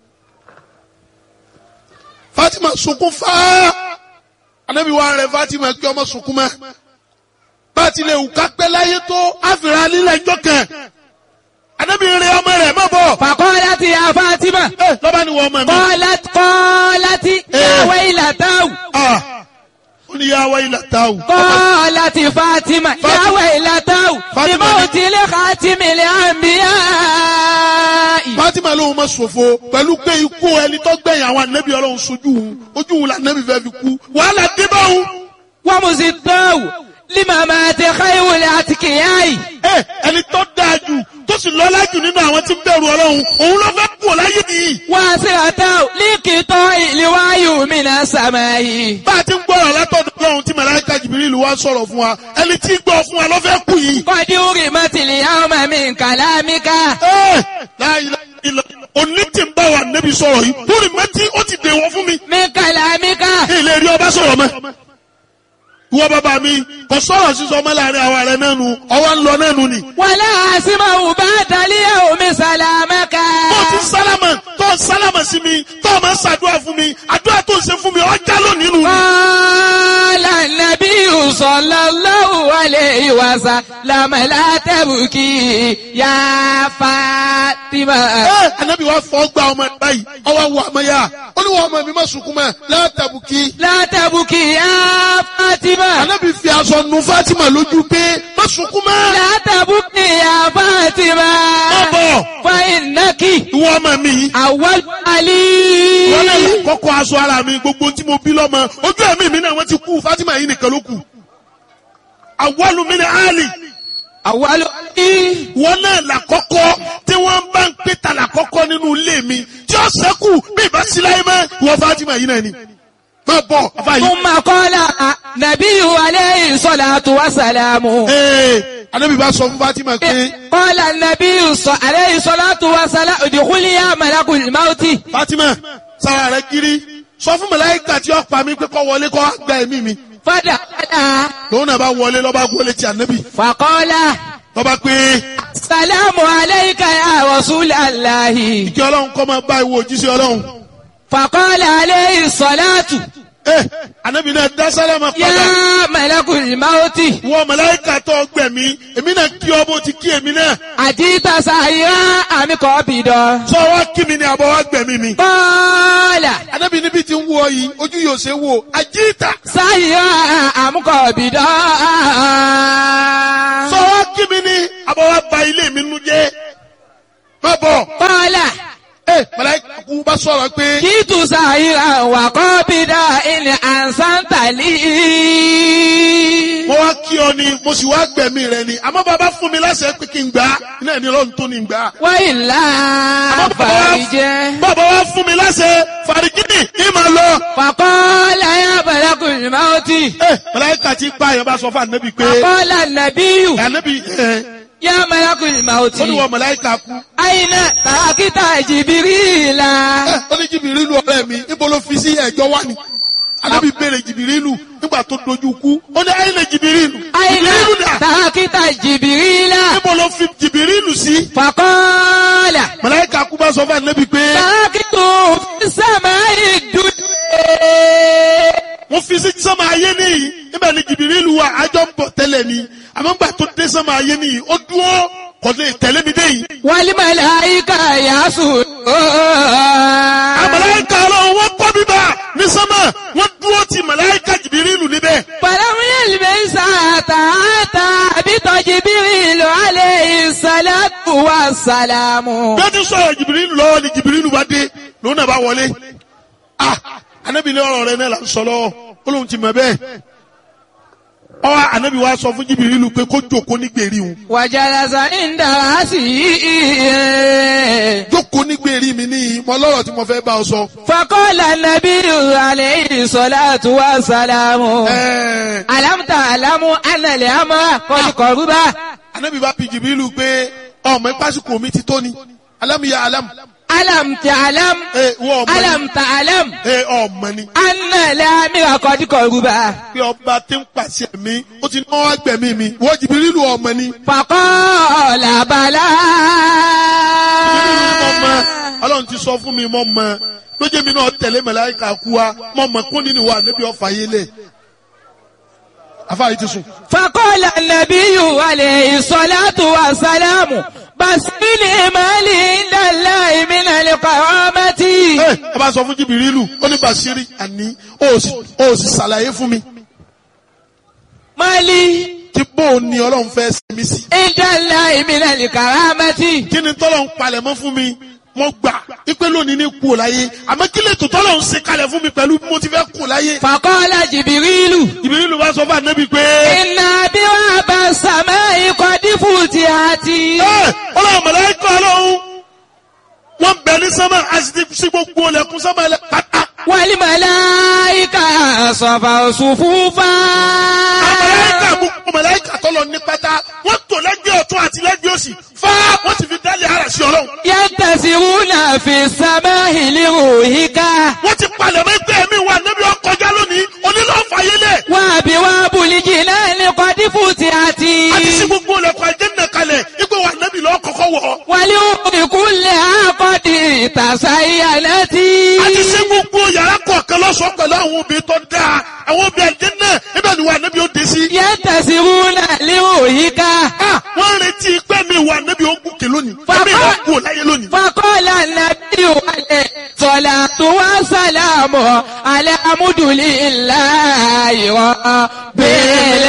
B: Fatima sunkún fáá. Anábì wá rẹ̀ Fatima kí ọmọ sunkún mọ́. Bá ti lè wù ká pẹ́ láyé tó àfìrà lílẹ̀ ẹjọ́ kan. Anábì rẹ̀ ọmọ rẹ̀ mọ́ bọ̀.
C: Fàkọ́láti ya Fàtímà.
B: Ẹ lọ́ba ni wọ́n ọmọ mi.
C: Kọ́láti kọ́láti yàwé ìlàtàwù.
B: Ah, ó ní yàwé ilà táwù.
C: Kọ́láti Fàtímà yàwé ìlàtàwù.
B: Fátímà
C: Ìmọ̀
B: ni-
C: òtílé kàtímìlì àmbíyá.
B: Fatima lóhun ma ṣòfò pẹ̀lú pé ikú ẹni tó gbẹ̀yìn àwọn ànábì Ọlọ́run sojú òun ojú òun la ànábì fẹ́ fi kú wàhálà dé bá òun.
C: Wọ́n mú sí tọ́wù límàmà àti káyọ̀wòlẹ̀ àti kìyàyì.
B: ẹ ẹni tó dáa jù tó sì lọ́lá jù nínú àwọn tí ń bẹ̀rù Ọlọ́run òun ló fẹ́ kú láyé nìyí.
C: Wọ́n á sì àtàwù líkìtọ́ ìlíwáyù mìíràn sàmáyì.
B: bá a ti ń gbọ́rọ̀ látọ̀dọ̀ Ọlọ́run tí màláíkà Jibril Jibril wá sọ̀rọ̀ fún wa ẹni tí gbọ́ fún wa ló fẹ́ kú yìí.
C: Kọ́dí orí mọ́tìlì yawma min kalamika.
B: ẹ láyé ilà òní tí ń bá wa nẹ́bi sọ̀rọ̀ yìí lórí mẹ́tí ó ti dèwọ́ fún mi.
C: Min kalamika.
B: ilé rí ọba sọ̀rọ̀ mọ́. ìwọ bàbá mi kò sọ̀rọ̀ sísọ ọmọ láàrin àwa rẹ̀ náà nu ọwọ́ ń lọ náà nu ni.
C: Wala asimahu ba'da al-yawmi salamaka.
B: tó ti sálámà tó sálámà sí mi tó o máa ń ṣàdúrà fún mi àdúrà tó ń ṣe fún mi ọjà lónìí nù.
C: Qala an-nabiyyu sallallahu alayhi wa sallam la tabki ya Fatima.
B: ẹ anabi wa fọ gba ọmọ ẹ báyìí ọwọ́ wọ ọmọ yá ó ní wọ́n ọmọ mi má sunkún mọ́ látàbùkì.
C: La tabki ya Fatima.
B: anabi fi aṣọ nu Fatima lójú pé má sunkún mọ́.
C: La tabki ya Fatima.
B: má bọ̀
C: Fa innaki
B: ìwọ ọmọ mi yìí.
C: awwal ali.
B: wọ́n lè kọ́kọ́ aṣọ ara mi gbogbo tí mo bí lọ́mọ ojú ẹ̀mí mi náà wọ́n ti kú Fatima yìí nìkan ló kù. awwalu min Ali
C: Awwal ali.
B: wọ́n náà làkọ́kọ́ tí wọ́n bá ń pè ta làkọ́kọ́ nínú ilé mi tí ó sẹ́kù bí ìbá sí láyé mọ́ ìwọ Fatima yìí náà ni. má bọ̀ afa yìí.
C: Thumma qala nabiyyu alayhi salatu wa salamu.
B: ee anabi bá sọ fún Fatima pé
C: Qala nabiyyu alayhi salatu wa salamu udkhuli ya malakul mauti.
B: Fatima sára rẹ kiri sọ fún màláíkà tí ó pa mí pé kó wọlé kó gba ẹ̀mí mi.
C: Fadakhala
B: lòun náà bá wọlé lọ́ba wọlé ti anabi
C: faqala
B: lọ́ba pé
C: salamu alayka ya rasulallahi.
B: kí ọlọ́run kọ́ máa bá ìwọ òjíṣẹ́ ọlọ́run.
C: Faqala alayhi salatu
B: ẹ anabi náà dá sálámà
C: ya
B: padà.
C: malakul mauti.
B: wọ màláíkà tó gbẹ̀mí èmi náà kí ọ bó ti kí èmi náà.
C: Ajita sayira ami qabido.
B: sọ wá kí mi ni àbọ̀ wá gbẹ̀mí mi.
C: Qala
B: anabi níbi tí ń wọ yìí ojú yóò ṣe wò àjíìtà.
C: sayira ami qabido.
B: sọ wá kí mi ni àbọ̀ wá ba ilé mi nu jẹ́. má bọ̀.
C: Qala
B: ẹ màláíkà kú bá sọ̀rọ̀ pé.
C: jitu sayira wa qabida in ansantali.
B: mo wá kí ọ ni mo sì wá gbẹ̀mí rẹ ni àmọ́ bàbá fún mi láṣẹ pé kí n gbà á iná ẹni ọlọ́run tó ní gbà á.
C: Wa illa farije.
B: bàbá wa fún mi láṣẹ fàrígìnì ní màá lọ.
C: Faqala ya malakul mauti.
B: ẹ màláíkà tí pa àyàn bá sọ fún ànábì pé.
C: Faqala an-nabiyyu
B: ànábì ẹ
C: ya malakul mauti.
B: ó ní wọ màláíkà kú.
C: Aina tarakita Jibrila.
B: ẹ ó ní jìbìrìlù ọ̀rẹ́ mi níbo ló fi sí ẹ̀jọ́ wá ni. ànábì béèrè jìbìrìlù nígbà tó dojú kú ó ní àyìnlẹ jìbìrìlù.
C: Aina
B: jìbìrìlù dà
C: tarakita Jibrila.
B: níbo ló fi jìbìrìlù sí.
C: Faqala
B: màláíkà kú bá sọ fún ànábì pé.
C: tarakitu fi samai dunya.
B: mo fi sí sánmà ayé nìyí níbẹ̀ ni jìbìrìlù wa àjọ ń bọ̀ tẹ́lẹ̀ ni àmọ́ gbà tó dé sánmà ayé nìyí ó dúró kò lè tẹ̀lé mi dé yìí.
C: Wal malaika yasun.
B: àmàláìka ọlọ́run wọ́n kọ́ bíbá ní sánmà wọ́n dúró ti màláìka jìbìrìlù níbẹ̀.
C: Falam yalbis hatta ata bita Jibrilu alayhi salatu wassalamu.
B: bí ó ti sọ̀rọ̀ jìbìrìlù lọ́wọ́ ni jìbìrìlù bá dé lòun náà bá wọlé. ah anabi ní ọ̀rọ̀ rẹ náà là ń sọ lọ́wọ́ ó lóun ti mọ̀ bẹ́ẹ̀. ọwọ́ anabi wa sọ fún jìbìrìlù pé kó jókòó ní gbèrí òun.
C: Wa jalasa inda rasihi.
B: jókòó ní gbèrí mi níyì mo lọ́rọ̀ tí mo fẹ́ bá ọ sọ.
C: Faqala an-nabiyyu alayhi salatu wassalamu.
B: ẹ̀ẹ́
C: Alam ta'lamu anna al-amra qad qaruba.
B: anabi bá bi jìbìrìlù pé ọmọ ìpásíkò mi ti tó ni alámìyá alámù.
C: Alam ta'lam.
B: ẹ wọ́n ọmọ ni.
C: Alam ta'lam.
B: ẹ ọmọ ni.
C: Anna al-amra qad qaruba.
B: pé ọba tí ń pàṣẹ mi ó ti náwó agbẹ̀mí mi wọ́n jìbìrìlù ọmọ ni.
C: Faqala bala.
B: jìbìrìlù ni mo mọ ọlọ́run ti sọ fún mi mo mọ lójú mi náà tẹ̀lé màláíkà kú wa mo mọ kún nínú wa níbi ọ̀fà yé lẹ̀. afáàyè ti sùn.
C: Faqala an-nabiyyu alayhi salatu wassalamu. Basili mali inda Allahi min al-karamati.
B: ẹ ẹ bá sọ fún jìbìrìlù ó ní Bàṣírí àní ó sì ó sì ṣàlàyé fún mi
C: Mali
B: tí bóun ni ọlọ́run fẹ́ ṣe mí sí.
C: inda Allahi min al-karamati.
B: kí ni tọ́lọ́run palẹ̀ mọ́ fún mi mo gbà ipe lónìí ní kú ò láyé àmọ́ kí lè tó tọ́lọ́run ṣe kalẹ̀ fún mi pẹ̀lú bí mo ti fẹ́ kú láyé.
C: Faqala Jibrilu.
B: jìbìrìlù bá sọ fún ànábì pé.
C: Inna abwaba samai qad futihati.
B: ẹ ọlọ́run màláíkà ọlọ́run wọ́n bẹ̀ ní sánmà àti sí gbogbo ọlẹ́kùn sánmà ẹlẹ́ pátá.
C: Wal malaika safa sufufa.
B: màláíkà tọ́lọ̀ ní pátá wọ́n tò lẹ́gbẹ̀ẹ́ ọ̀tún àti lẹ́gbẹ̀ẹ́ òsì fá wọ́n sì fi dálé ara sí ọlọ́run.
C: yantasiruna fi samahi liruhika.
B: wọ́n ti palẹ̀ mọ́ ẹgbẹ́ mi wà níbi ọkọjá lónìí onílọ́ọ̀fàyélẹ̀.
C: wa abwabul jinani qad futihati.
B: àti sí gbogbo ọlọ́kọ̀ àjẹ́nà kalẹ̀ ipò wà níbi lọ́ọ́ kọ́kọ́ wọ̀.
C: wali kulli qad tasayyanati.
B: àti sí gbogbo yàrá kọ̀ọ̀kan lọ́sọ̀ọ́ pẹ̀lú àwọn obìnrin tó dáa àwọn obìnrin àjẹ́nà ibẹ̀ ni wà níbi ó dé sí.
C: yantasiruna liruhika.
B: wọ́n retí pé mi wà níbi ó gùnkè lónìí ẹ̀mí ìwà kú láyé lónìí.
C: faqala nabiyyu alayhi salatu wa salamu ala alhamdulillahi rabbil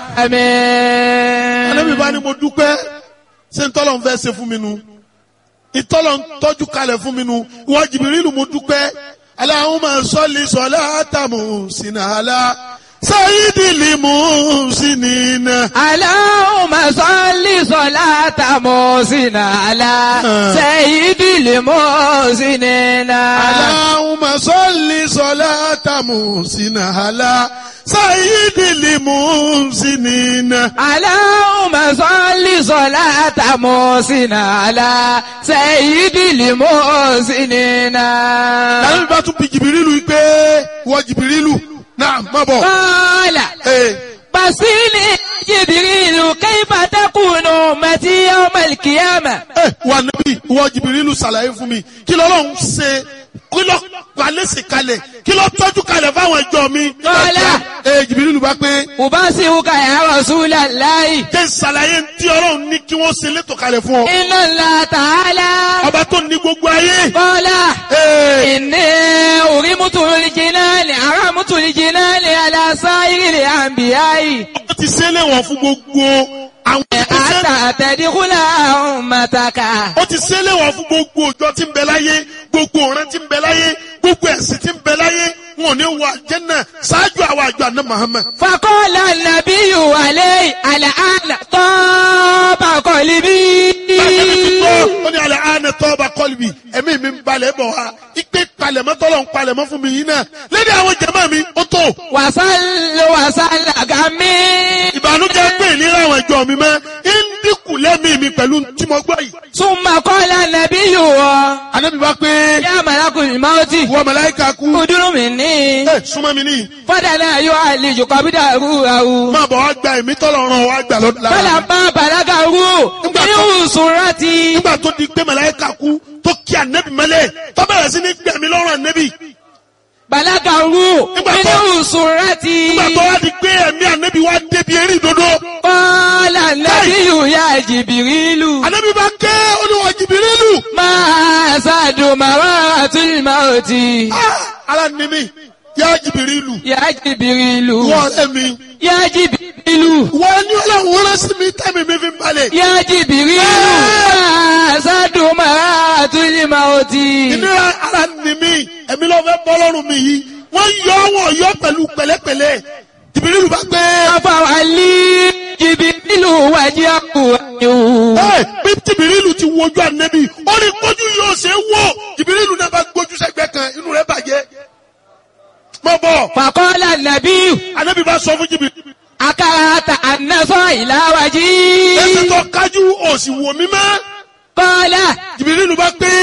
C: alamin.
B: Ànábì bá ní mo dúpẹ́ ṣé ntọ́lọ̀ ń fẹ́ ṣe fún mi nu ìtọ́lọ̀ ń tọ́jú kalẹ̀ fún mi nu ìwọ Jìbìrìlù mo dúpẹ́ Allahumma salli salatan muhsina ala sayyidil muhsinina.
C: Allahumma salli salatan muhsina ala sayyidil muhsinina.
B: Allahumma salli salatan muhsina ala sayyidil muhsinina.
C: Allahumma salli salatan muhsina ala sayyidil muhsinina.
B: Láwọn bá tún bí Jìbìrìlù pé wọ́n Jìbìrìlù náà má bọ̀.
C: Qala basili Jibrilu kayfa takunu ummati yawmal qiyamah.
B: Wà níbí wọ́n Jìbìrìlù ṣàlàyé fún mi kí lọ́lọ́run ṣe kí lọ́ palẹ́sì kalẹ̀ kí lọ́ tọ́jú kalẹ̀ fáwọn ẹjọ́ mi.
C: Qala
B: Jìbìrìlù bá pé
C: ubasiruka ya Rasulallahi.
B: jẹ́ ṣàlàyé tí ọlọ́run ní kí wọ́n ṣe létò kalẹ̀ fún ọ.
C: Inna Allah ta'ala.
B: Ọba tó ní gbogbo ayé.
C: Qala inni urimutul jinani aramutul jinani ala sa'iril anbiya'i.
B: Ó ti ṣe léwọ̀n fún gbogbo àwọn ìgbésẹ̀.
C: Ata tadkhula ummataka.
B: Ó ti ṣe léwọ̀n fún gbogbo ọjọ́ tí ń bẹ láyé gbogbo ọ̀ràn tí ń bẹ láyé gbogbo ẹ̀sìn tí ń bẹ láyé wọn ò ní wọ àjẹ́nà ṣáájú àwọn àjọ àná Muhammad.
C: Faqala an-nabiyyu alayhi al-ana taba qalbi.
B: Ó ní alẹ́ àánẹ tọ́ba kọ́lùbì ẹ̀mí mi ń balẹ̀ bọ̀ wá ipe palẹ̀mọ́ tọ́lọ̀ ń palẹ̀mọ́ fún mi yìí náà lédè àwọn jẹ̀mọ́ mi ó tó.
C: Wàsálù wàsálà gàmí.
B: Ìbànújẹ́ pé ìlera àwọn ìjọ mi mọ́ ń dínkù lẹ́mìí mi pẹ̀lú tí mo gbọ́ yìí.
C: Summa qala an-nabiyyu.
B: Ànábì bá pé
C: Ya malakul mauti.
B: wọ́n màláíkà kú.
C: Udunu minni.
B: Ẹ súnmọ́ mi ní.
C: Fadala yu'alliju qabdahu ahu.
B: Máa bọ̀ wá gba ẹ̀mí tọ́lọ̀ ràn wá gbà lọ́dún lára.
C: Fala bá bàlágà rú. Ní usurati.
B: Nígbà tó di pé màláíkà kú tó kí ànẹ́bì mẹ́lẹ̀ tó bẹ̀rẹ̀ sí ní gbẹ̀mí lọ́rùn ànẹ́bì.
C: Bàlágà rú. Ní usurati.
B: Nígbà tó wá di pé ẹ̀mí ànẹ́bì wá débi eré ìdodo.
C: Qala an-nabiyyu ya Jibrilu.
B: Ànẹ́bì bá ké olúwa Jìbìrìlù.
C: Ma sadu maratul mauti.
B: Ara ni mi, yá Jìbìrìlù.
C: Ya Jibrilu.
B: Wọ́n ẹ̀mí.
C: Ya Jibrilu.
B: Wọ́n ní ọlọ́run rán sí mi tẹ́mi mi fi ń balẹ̀.
C: Ya Jibrilu. Ma sadu maratul mauti.
B: Ìnira ara ni mi, ẹ̀mí ló fẹ́ bọ́ lọ́rùn mi yìí. Wọ́n yọ wọ́n yọ pẹ̀lú pẹ̀lẹ́pẹ̀lẹ́. Jìbìrìlù bá gbé.
C: Afawali Jibrilu wajhahu.
B: Ẹ bí Jìbìrìlù ti wojú ànẹ́bì, ó ní kójú yóò ṣe wò. Jìbìrìlù náà bá gbójú sẹ́gbẹ́ kan, inú rẹ̀ bàjẹ́. Mọ̀ bọ̀.
C: Faqala an-nabiyyu.
B: Ànẹ́bì bá sọ fún Jìbìrìlù.
C: Akarata an-nasa ila wajhi.
B: Ẹsẹ̀ tó kájú òsì wò mí mọ́.
C: Qala
B: Jìbìrìlù bá gbé.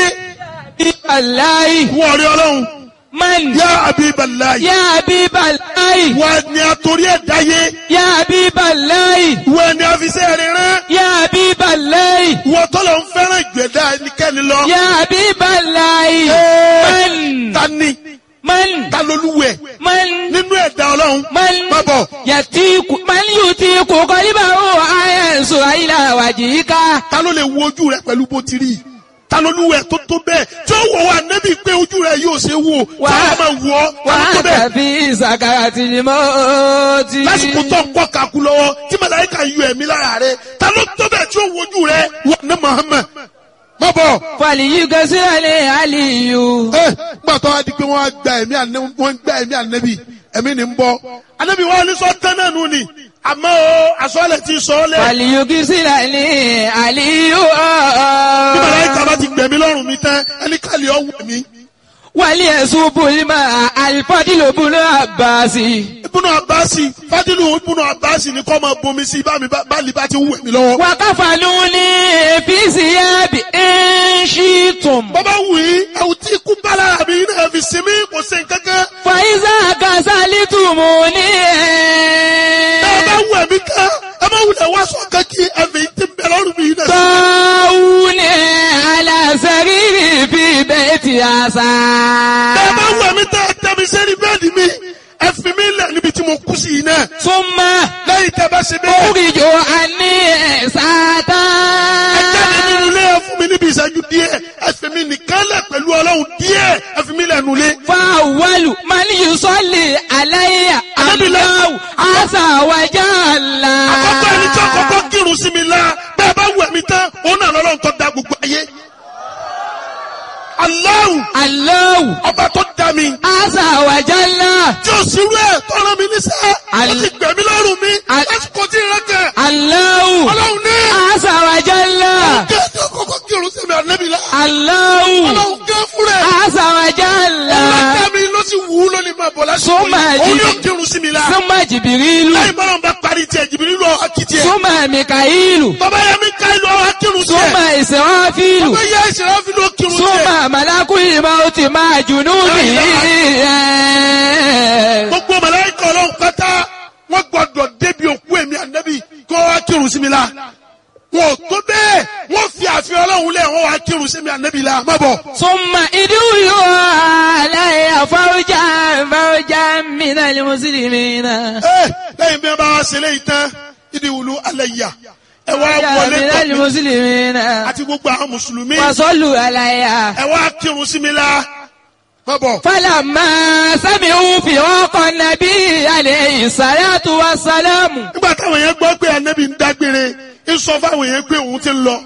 C: Allahi.
B: Wọ́n rí ọlọ́run.
C: Man.
B: Yá Habiballahi.
C: Ya Habiballahi.
B: Wọ́n ni àtòrí ẹ̀ dáyé.
C: Ya Habiballahi.
B: Wọ́n ni àfisẹ́ rẹ̀ rán.
C: Ya Habiballahi.
B: Wọ́n tọ́lọ̀ ń fẹ́ràn ìgbẹ̀dá ẹnikẹ́ni lọ.
C: Ya Habiballahi. Man.
B: Ta ni?
C: Man.
B: Ta lolúwẹ̀?
C: Man.
B: Nínú ẹ̀dá ọlọ́run.
C: Man.
B: Má bọ̀.
C: Yatiku. Man yutiku qalbahu ayansu ila wajhika.
B: Ta ló lè wo ojú rẹ pẹ̀lú bó ti rí? Ta lolúwẹ̀ tó tó bẹ́ẹ̀? Tí ó wọ̀ wá nẹ́bí pé ojú rẹ yóò ṣe wò.
C: Wà
B: á máa wọ̀ ọ́.
C: Wà
B: Ta ló
C: á
B: tó bẹ́ẹ̀?
C: tàbí sakaratil mauti.
B: Lásìkò tó ń kọ́ kakú lọ́wọ́ tí màláíkà yọ ẹ̀mí lára rẹ̀. Ta ló tó bẹ́ẹ̀ tí ó wojú rẹ? Wọ́n ní Muhammad. Má bọ̀.
C: Fàlìyí gẹ́sìrẹ́lẹ̀ àlìyù.
B: Ẹ gbàtọ́ wá di pé wọ́n á gba ẹ̀mí ànẹ́bí wọ́n gba ẹ̀mí ànẹ́bí ẹ̀mí ni ń bọ́. Ànẹ́bí wọn ní sọ tẹ́lẹ̀ nù ni àmọ́ o àsọ̀lẹ̀ ti sọ ọ́ lẹ̀.
C: Fàlìyí gẹ́sìrẹ́lẹ̀ àlìyù.
B: Bí màláíkà bá ti gbẹ̀mí lọ́rùn mi tán ẹni kàlí ọ̀wọ̀ mi.
C: وليصب الماء الفضل بن عباس.
B: Ibùnú Àbáàsì Fádìlù Ibùnú Àbáàsì ni kọ́ máa bomi sí bá mi bá lè bá ti wù mí lọ́wọ́.
C: وكفنوني في ثياب إن شئتم.
B: Bọ́bá wù yí ẹ̀wù tí ikú bá lára mi náà fi sinmi kò sí nǹkankan.
C: فإذا كسلتموني.
B: Bẹ́ẹ̀ bá wù ẹ̀mí kan ẹ má wulẹ̀ wá sọ kankí ẹ̀fẹ̀ tí ń bẹ lọ́rùn mi náà.
C: طاعوني على سريري في بيت عسى.
B: Bẹ́ẹ̀ bá wù ẹ̀mí tẹ́ ẹ tẹ́ mi sẹ́ni bẹ́ẹ̀dì mi ẹ fi mí lẹ̀ níbi tí mo kú sí yìí náà.
C: ثم
B: Lẹ́yìn tẹ́ bá ṣe bẹ́ẹ̀.
C: أخرج عني ساعة.
B: Ẹ jáde nínú ilé ẹ fún mi níbi ìṣẹ́jú díẹ̀ ẹ fi mí nìkan lẹ̀ pẹ̀lú Ọlọ́run díẹ̀ ẹ fi mí lẹ̀ nulẹ̀.
C: فأول من يصلي علي الله عز وجل.
B: Àkọ́kọ́ ẹni tí àkọ́kọ́ kírun sí mi la bẹ́ẹ̀ bá wù ẹ̀mí tán òun náà lọ́lọ́run tó dá gbogbo ayé. Allahu
C: الله
B: ọba tó dá mi
C: عز وجل.
B: tí ó sì rú ẹ̀ tó rán mi níṣẹ́ ó ti gbẹ̀mí lọ́rùn mi lásìkò tí ìrẹ́kẹ̀.
C: الله
B: Ọlọ́run ní
C: عز وجل.
B: kí ẹ tí àkọ́kọ́ kírun sí mi ànábì la.
C: الله
B: Ọlọ́run gé fún rẹ̀.
C: عز وجل.
B: Ọlọ́dá mi ló sì wù ú lónìí máa bọ̀ lásìkò
C: Súnmọ́
B: yìí. Òun
C: ẹ̀jì.
B: yóò kírun sí mi la.
C: ثم جبريل.
B: Láì bá wọn bá parí tiẹ̀ jìbìrì lọ akitì ẹ̀.
C: ثم ميكائيل.
B: Bàbá yẹn mi ká ìlú ọ̀hún akírun sí
C: ثم
B: ẹ̀.
C: إسرافيل.
B: Bàbá yẹn ìṣẹ̀lẹ̀ fi ló kírun sí ẹ̀.
C: ثم ملك الموت مع جنوده.
B: Gbogbo màláíkà Ọlọ́run pátá wọ́n gbọ́dọ̀ débi òkú èmi ànábì kó wá kírun sí mi la. Wọ́n ò tó bẹ́ẹ̀ wọ́n fi àfihàn Ọlọ́run lẹ̀ wọ́n wá kírun sí mi ànábì la. Má bọ̀.
C: ثم ادعوا علي فوجا فوجا من المسلمين.
B: Ẹ lẹ́yìn bí wọ́n bá wá ṣe léyìí tán ìdí wùlú alẹ́ yà. Ẹ wá wọlé
C: من
B: tọ̀ mí
C: المسلمين
B: àti gbogbo àwọn mùsùlùmí.
C: وصلوا علي.
B: Ẹ wá kírun sí mi la. Má bọ̀.
C: فلما سمعوا فراق النبي عليه الصلاة والسلام
B: Nígbà táwọn yẹn gbọ́ pé ànábì ń dágbére ń sọ fáwọn yẹn pé òun ti ń lọ.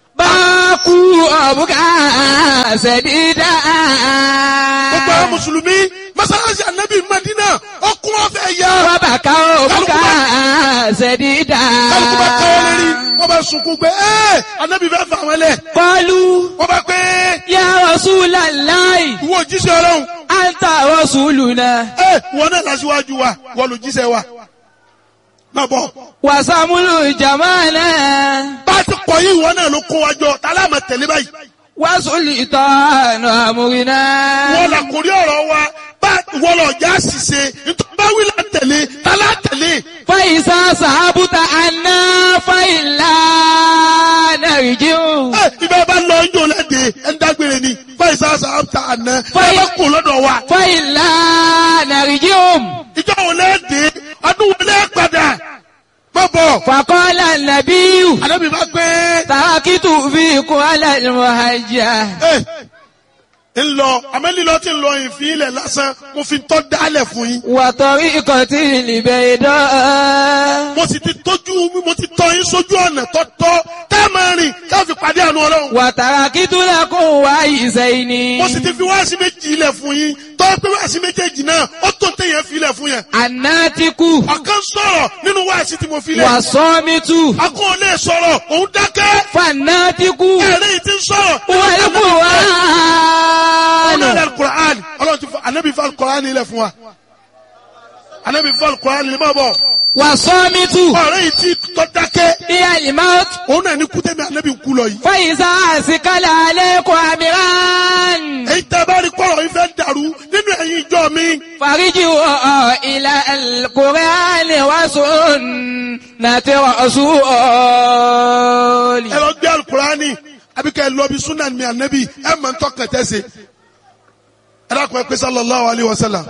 C: باكوا أبكى سديدا.
B: Gbogbo àwọn mùsùlùmí mọ́sálásí ànábì Mádínà ọkùnrin ọ̀fẹ́ yá.
C: وبكوا أبكى سديدا.
B: Kálukú bá káwọ́ lérí wọ́n bá sunkún pé ẹ́ ànábì fẹ́ fà wọ́n lẹ̀.
C: قالوا
B: Wọ́n bá pé
C: يا رسول الله
B: ìwọ òjíṣẹ́ Ọlọ́run.
C: أنت رسولنا
B: Ẹ wọ́n náà lásìwájú wa wọ́n lò jíṣẹ́ wa. Má bọ̀.
C: وسمل جمالنا
B: Bá a ti kọ̀ yí ìwọ náà ló kó wa jọ tá a láàmà tẹ̀lé báyìí.
C: وسلطان أمرنا.
B: Wọ́n là kórí ọ̀rọ̀ wa bá wọ́n lọ já ṣìṣe nítorí bá wí là ń tẹ̀lé tá a lá tẹ̀lé.
C: فإذا صحبت عنا فإلا نرجع.
B: Ẹ ibẹ̀ bá lọ ń jò lẹ́dẹ̀ ẹ̀ ń dágbére ni fáyì sáàsà áfítà àná ẹ bá kú lọ́dọ̀ wa.
C: فإلا نرجع.
B: Ìjọ wo lẹ́dẹ̀ ọdún wo lẹ́ padà. Má bọ̀.
C: فقال النبي
B: Ànábì bá gbé.
C: تركت فيكم على المهجة.
B: Ẹ ń lọ àmẹ́lílọ́ tí ń lọ ìfín ilẹ̀ lásán mo fi tọ́ dálẹ̀ fún yín.
C: وطريقة البيضاء.
B: Mo sì ti tójú mo ti tọ́ yín sójú ọ̀nà tọ́tọ́ tá a máa rìn ká fi pàdé àánú Ọlọ́run.
C: وتركت لكم وعيسين.
B: Mo sì ti fi wáàsí méjì ilẹ̀ fún yín tọ́ pé wáàsí méjèèjì náà ó tó téèyàn fi ilẹ̀ fún yẹn.
C: الناتك
B: Ọ̀kan sọ̀rọ̀ nínú wáàsí tí mo fi lẹ̀.
C: والصامت.
B: Akọ́ lè sọ̀rọ̀ òun dákẹ́.
C: فالناتك
B: Ẹ̀rẹ́ yìí ti ń sọ̀rọ̀.
C: والقرآن.
B: Ọlọ́run Al-Qur'an Ọlọ́run ti fọ Ànábì fọ Al-Qur'an ilẹ̀ fún wa. Ànábì fọ Al-Qur'an ilẹ̀ máa bọ̀.
C: والصامت
B: Ọ̀rẹ́ yìí ti tọ́ dákẹ́.
C: هي الموت.
B: Òun náà ní kútẹ́mi Ànábì ń kú lọ yìí.
C: فإذا أثقل عليكم أمران
B: Èyí tẹ́ bá rí kọ́rọ̀ yìí fẹ́ dàrú nínú ẹ̀yin ìjọ mi.
C: فارجعوا إلى القرآن وسنة رسول.
B: Ẹ lọ gbé Al-Qur'ani àbí kẹ́ ẹ lọ bí sunan mi Ànábì ẹ mọ̀ ń tọ́kàn tẹ́sẹ̀. Ẹ dákun ẹ pé sallallahu alayhi wa sallam.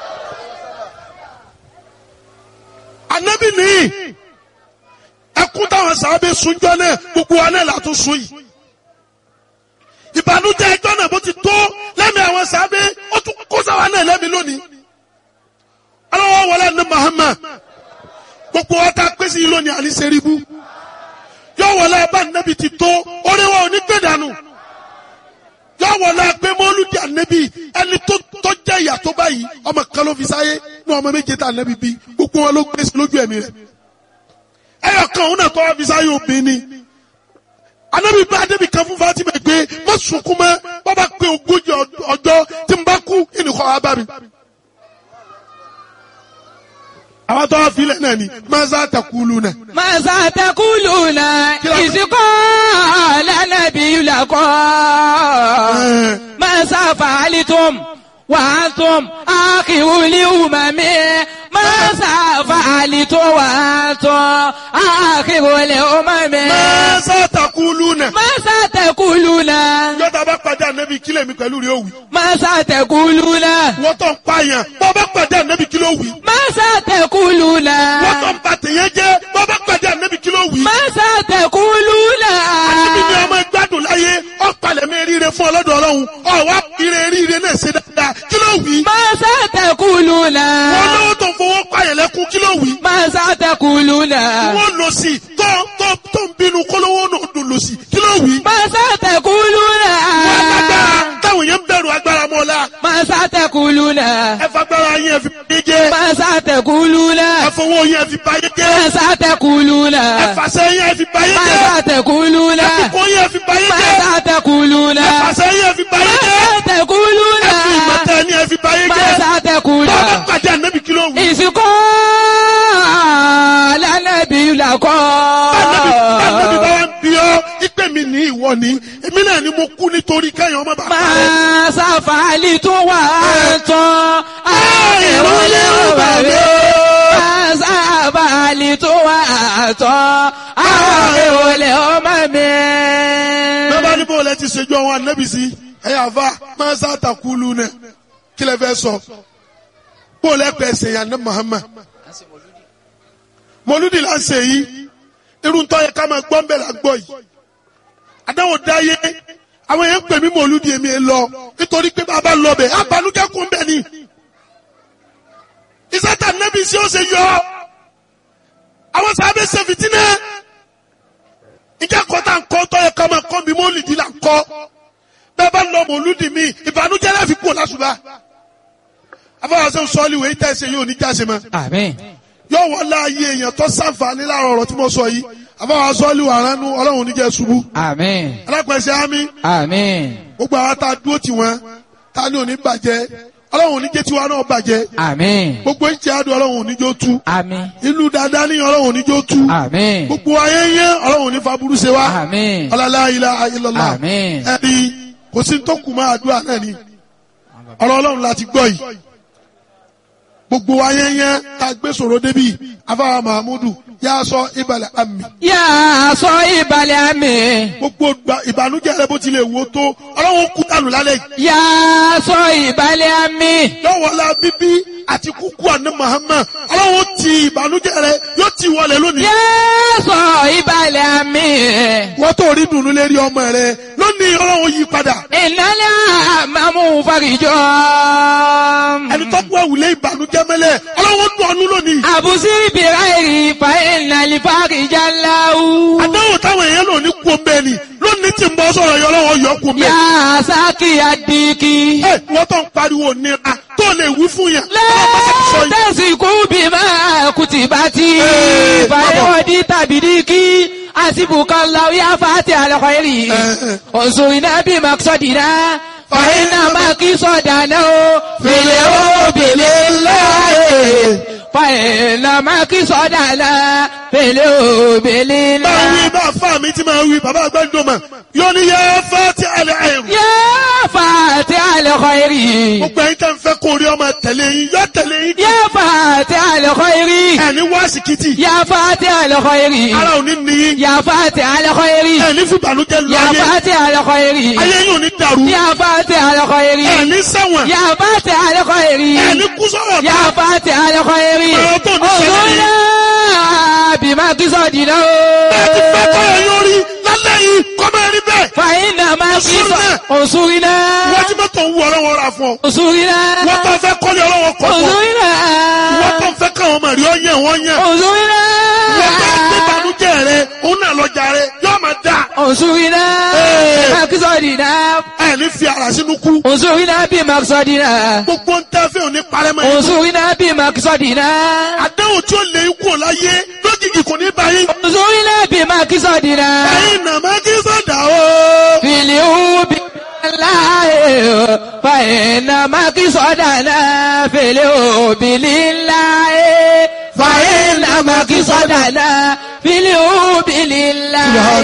B: Ànábì nìyí ẹkún táwọn sàábé sunjọ náà gbogbo wa náà látún sun yìí. Ìbànújẹ́ ẹjọ́ náà bó ti tó lẹ́mìí àwọn sàábé ó tún kó sáwa náà lẹ́mìí lónìí. Ọlọ́wọ́ wọlé ní Muhammad gbogbo wa ta pé sí lónìí àlìsẹ́rìbù yóò wọlé abá nàbì ti tó orí wa ò ní gbé dànù. Yóò wọlé pé mọ́lúdì ànábì ẹni tó tó jẹ́ ìyà tó báyìí ọmọ kan ló fi sáyé ní ọmọ méje tá ànábì bí gbogbo wọn ló gbé sí lójú ẹ̀mí rẹ̀. Ẹyọ kan òun náà tó wá fi sáyé obìnrin ni. Ànábì bá débi kan fún Fatima pé má sunkún mọ́ bàbá pé ogójì ọjọ́ tí ń kọ́ wá bá mi. àwọn tó wá filẹ̀ náà ni maza taquluna.
C: maza taquluna ìsìnkọ́ lánàbí lakọ́ maza fa'alitum wa antum akhirul umami maza fa'alitum wa antum akhirul umami.
B: maza taquluna.
C: maza taquluna.
B: yọta bá pàdé ànábì kílẹ̀ mi pẹ̀lú rẹ̀ òwì.
C: maza taquluna.
B: wọ́n tó ń pààyàn bọ́ bá pàdé ànábì kílẹ̀ òwì.
C: maza taquluna.
B: wọ́n tó ń ba tèèyàn jẹ́ bọ́ bá pàdé ànábì kílẹ̀ òwì.
C: maza taquluna.
B: ànábì ni ọmọ gbádùn láyé ọ̀pàlẹ̀ mi ríire fún ọlọ́dọ̀ ọlọ́run ọ̀wá ire ríire náà ṣe dáadáa kílẹ̀ òwì.
C: maza taquluna.
B: wọ́n lówó tó ń fowó pààyàn lẹ́kún kílẹ̀ òwì.
C: maza taquluna.
B: wọ́n lọ sí tó tó tó ń bínú kólówó náà dùn lọ sí kílẹ̀ òwì.
C: maza taquluna.
B: wọ́n lágbára táwọn yẹn ń bẹ̀rù agbára mọ́lá.
C: maza taquluna.
B: ẹ fagbára yẹn fi báyé jẹ́.
C: maza taquluna.
B: ẹ fowó yẹn fi báyé jẹ́.
C: maza taquluna.
B: ẹ fàṣẹ yẹn fi báyé jẹ́.
C: maza taquluna.
B: ẹ fipó yẹn fi báyé jẹ́.
C: maza taquluna.
B: ẹ fàṣẹ yẹn fi báyé jẹ́.
C: maza taquluna.
B: ẹ fi ìmọ̀tẹ́ ni ẹ fi báyé jẹ́.
C: maza taquluna.
B: bàbá pàdé ànábì kí ló wù.
C: ìsìnkọ́ lánàbí lakọ́.
B: ànábì ànábì bá wà ń bí ọ ìpè mi ní ìwọ ni èmi náà ni mo kú nítorí kẹ́yìn ọmọ bàbá rẹ.
C: máa ṣàfàlì tó wà tán àìrólé òbàbí. máa ṣàfàlì tó wà tán àìrólé ọmọ mi.
B: bàbá ní bó lẹ ti ṣèjú àwọn ànábì sí ẹ̀yà àfa máa ṣá takulu nẹ kí lẹ fẹ́ sọ bó lẹ pẹ̀ ṣe yàn ní Muhammad. mọlúdì là ń ṣe yìí irun tó yẹ ká máa gbọ́ ń bẹ̀ là gbọ́ yìí. àdáwò dáyé àwọn èèyàn pè mí mọ̀lúdì èmi ẹ lọ nítorí pé bàbá lọ bẹ̀ abanújẹ́ kún bẹ̀ ni. ìsátà nẹ́bí sí ó ṣe yọ àwọn sábẹ́ ṣe fìtínà. ìjà kọ́tà ń kọ́ tọ́ yẹ ká máa kọ́ mi mọ̀lúdì là ń kọ́ bẹ́ẹ̀ bá lọ mọ̀lúdì mi ìbànújẹ́ láfi kú lásùbà. afọwọ́sẹ́ sọ́ọ́lì wẹ̀ yìí tẹ̀sẹ̀ yóò ní jáse mọ́.
C: àmín.
B: yóò wọ́n láàyè èèyàn tó sàǹfààní láàrọ̀ ọ̀rọ̀ tí mo sọ yìí àbáwá sọ́ọ́lì wà ránú ọlọ́run níjẹ́ ṣubú.
C: àmín.
B: alápẹ̀sẹ̀ ámì.
C: àmín.
B: gbogbo àwọn tá a dúró tì wọ́n tá a ní òní bàjẹ́ ọlọ́run níjẹ́ tiwa náà bàjẹ́.
C: àmín.
B: gbogbo ìjẹ́ àdó ọlọ́run níjó tú.
C: àmín.
B: ìlú dáadáa ní ọlọ́run níjó tú.
C: àmín.
B: gbogbo ayé yẹn ọlọ́run ní faburú ṣe wá.
C: àmín.
B: ọlọ́lá ilaha illallah.
C: àmín.
B: ẹ̀rí kò sí tó kù máa àdúrà náà ni ọ̀rọ̀ ọlọ́run láti gbọ́ yìí gbogbo ayẹyẹ tá a gbé sọ̀rọ̀ débi afáwa Mahamudu yà sọ ìbàlẹ̀ àmì.
C: yà sọ ìbàlẹ̀ àmì.
B: gbogbo ìbànújẹ́ rẹ bó tilẹ̀ wò tó ọlọ́run kú dànù lálẹ́ yìí.
C: yà sọ ìbàlẹ̀ àmì.
B: lọ́wọ́lá bíbí àti kúkú àná Muhammad ọlọ́run ti ìbànújẹ́ rẹ yóò ti wọlé lónìí.
C: yà sọ ìbàlẹ̀ àmì.
B: wọ́n tó rí dùnú lérí ọmọ rẹ lónìí ọlọ́run yí padà.
C: ìnáyà mamu farijọ.
B: ẹni tó kú àwùlé ìbànújẹ́ mẹ́lẹ̀ ọlọ́run dùn ọ́nú lónìí.
C: àbùsí bìrẹ́rì fa ìnàlí farijá láwù.
B: àdáwò táwọn èèyàn lò ní kú omi ẹni lónìí tí ń bọ́ sọ̀rọ̀ yọ ọlọ́run yọ kú omi.
C: yà sákì àdìkì.
B: ẹ wọ́n tó ń pariwo nira tó lè wí fún yàn.
C: lẹ́tẹ̀sí kú bí máa kùtì bá ti. fàyẹ̀wọ̀dì tàbí díkì. àsìbùkọ́ lọ́wọ́ yà fàtí àlọ́kọ̀ èrì. òṣùwìn náà bí màkìsọ̀dìnà. fàyínà màkìsọ̀dànà o. fèlè ó bèlè láàyè. fàyínà màkìsọ̀dànà. fèlè ó bèlè láàyè.
B: máa wí bá fà mí tí máa wí bàbá àgbẹ̀dùnmá yóò ní yẹ fàtí àlẹ́ àyẹ̀wò.
C: yà fàtí àlọ́kọ̀ èrì.
B: gbogbo ẹ̀yin tẹ́ ń fẹ́ kó rí ọmọ tẹ̀lé yín yọ tẹ̀lé yín.
C: yà fàtí àlọ́kọ̀ èrì.
B: ẹni wá sìkìtì.
C: yà fàtí àlọ́kọ̀ èrì.
B: ara ò ní níyìn.
C: yà fàtí àlọ́kọ̀ èrì.
B: ẹni fún ìbànújẹ́ lọ
C: yà
B: ayé.
C: fàtí àlọ́kọ̀ èrì.
B: ayé yóò ní dàrú.
C: yà fàtí àlọ́kọ̀ èrì.
B: ẹni sẹ́wọ̀n.
C: yà fàtí àlọ́kọ̀ èrì.
B: ẹni kú sọ̀rọ̀
C: yà fàtí àlọ́kọ̀ èrì.
B: ọ̀rọ̀ tó ní sẹ́wọ̀n ni.
C: òṣùnà bímọ kìsọ̀ dìnnà o.
B: ẹ ti fẹ́ kọ́ ẹ yóò rí lálẹ́ yìí kọ́ máa rí bẹ́ẹ̀.
C: fàyínà máa kìsọ̀ òṣùnà.
B: wọ́n ti mọ́tò ń wú ọlọ́wọ́ ra fún ọ.
C: òṣùnà.
B: wọ́n tó fẹ́ kọ́lé ọlọ́wọ́ kọ́ fún ọ.
C: òṣùnà.
B: wọ́n tó fẹ́ káwọn ọmọ rí ọ yẹn wọ́n yẹn.
C: òṣùnà.
B: wọ́n tó gbé ìbànújẹ́ rẹ òun náà lọ́jà rẹ yóò máa dà.
C: òṣùnà. bímọ kìsọ̀ dìnnà.
B: ẹ ní fi ara sínú kú.
C: òṣùnà bímọ kìsọ̀ dìnnà.
B: gbogbo ń tẹ́ fẹ́ òní parẹ́mọ́ yìí.
C: òṣùnà bímọ kìsọ̀ dìnnà.
B: àdéhùn tí ó lè kú láyé lójijì kò ní báyìí.
C: òṣùnà bímọ kìsọ̀ dìnnà.
B: ẹ̀yin nà má kí sọ̀dà o.
C: fìlì hù bí láàyè fa فإنما قصدنا في الحب لله فإنما قصدنا في الحب لله.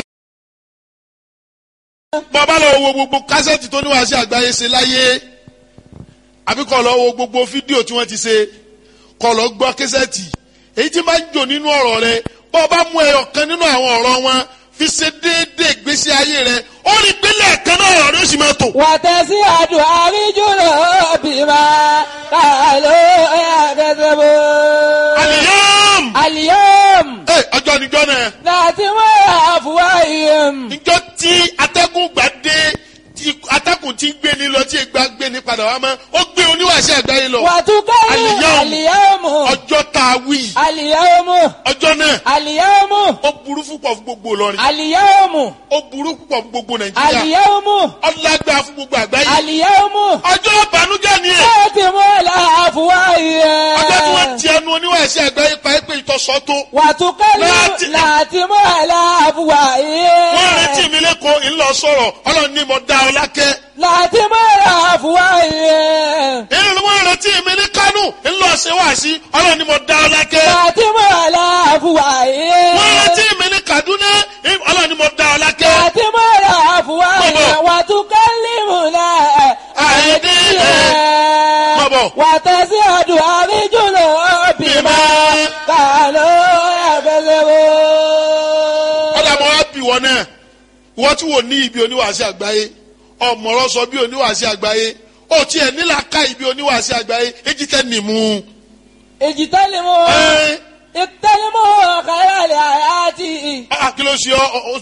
B: bàbá lọ wo gbogbo kásẹ̀tì tó ní Wàásù Àgbáyé ṣe láyé àbí kó lọ wo gbogbo fídíò tí wọ́n ti ṣe kó lọ gbọ́ kásẹ̀tì èyí tí máa ń jò nínú ọ̀rọ̀ rẹ bó o bá mú ẹyọ kan nínú àwọn ọ̀rọ̀ wọn fi ṣe déédéé ìgbésí ayé rẹ ó rí pélé ẹ̀kan náà ọ̀rọ̀ ló sì máa tò.
C: wàtẹ́sí àdùn àríjùlọ bímọ kàló ẹ̀ẹ́dẹ́gbẹ̀bọ.
B: àlìyàm.
C: àlìyàm.
B: ẹ ọjọ́ níjọ́ náà.
C: láti wọ́n yà fúwa yìí.
B: níjọ́ tí atẹ́gùn gbà dé tí atẹ́gùn ti gbé ni lọ tí ìgbà gbé ni padà wá mọ́ ó gbé Oníwàásù Àgbáyé lọ.
C: wàtúkọ́ yìí àlìyàmù.
B: ọjọ́ tá a wí.
C: àlìyàmù.
B: ọjọ́ náà.
C: àlìyàmù.
B: ó burú púpọ̀ fún gbogbo Ìlọrin.
C: àlìyàmù.
B: ó burú púpọ̀ fún gbogbo Nàìjíríà.
C: àlìyàmù.
B: ọlágbá fún gbogbo àgbáyé.
C: àlìyàmù.
B: ọjọ́ ìbànújẹ́ ni ẹ̀.
C: láti mú làáfùwá yìí.
B: ọjọ́ tí wọ́n ti ẹnu Oníwàásù Àgbáyé pa é pé ìtọ́sọ́ tó.
C: wàtúkọ́ yìí láti mú làáfùwá yìí.
B: wọ́n retí mi lẹ́kọ̀ọ́ ńlọ sọ̀rọ̀ Ọlọ́run ní mo dá ọ lákẹ́.
C: láti mú làáfùwá yìí.
B: ìlú wọn retí mi ní Kánò ńlọ ṣe wáàsí Ọlọ́run ní mo dá ọ lákẹ́.
C: láti mú làáfùwá yìí.
B: wọ́n retí mi ní Kaduna Ọlọ́run ní mo dá ọ lákẹ́.
C: láti mú làáfùwá yìí. wàtúkọ́ límù náà.
B: àìdí ẹ̀ mọ̀bọ̀.
C: wàtẹ́sí àdùn àríjùlọ bímọ kàló ẹ̀ẹ́dẹ́gbẹ̀bọ.
B: ọ̀dà mọ́ wá bì wọ́n náà wọ́n tí wò ní ibi Oníwàásù Àgbáyé ọ̀mọ̀rọ̀ sọ bí Oníwàásù Àgbáyé ó tiẹ̀ nílà ká ibi Oníwàásù Àgbáyé èjì tẹ́ nìmú.
C: èjì tẹ́lẹ̀ mọ́ ìtẹ́lẹ̀ mọ́ kàyàlẹ̀ àyàtì.
B: a kí ló ṣe ọ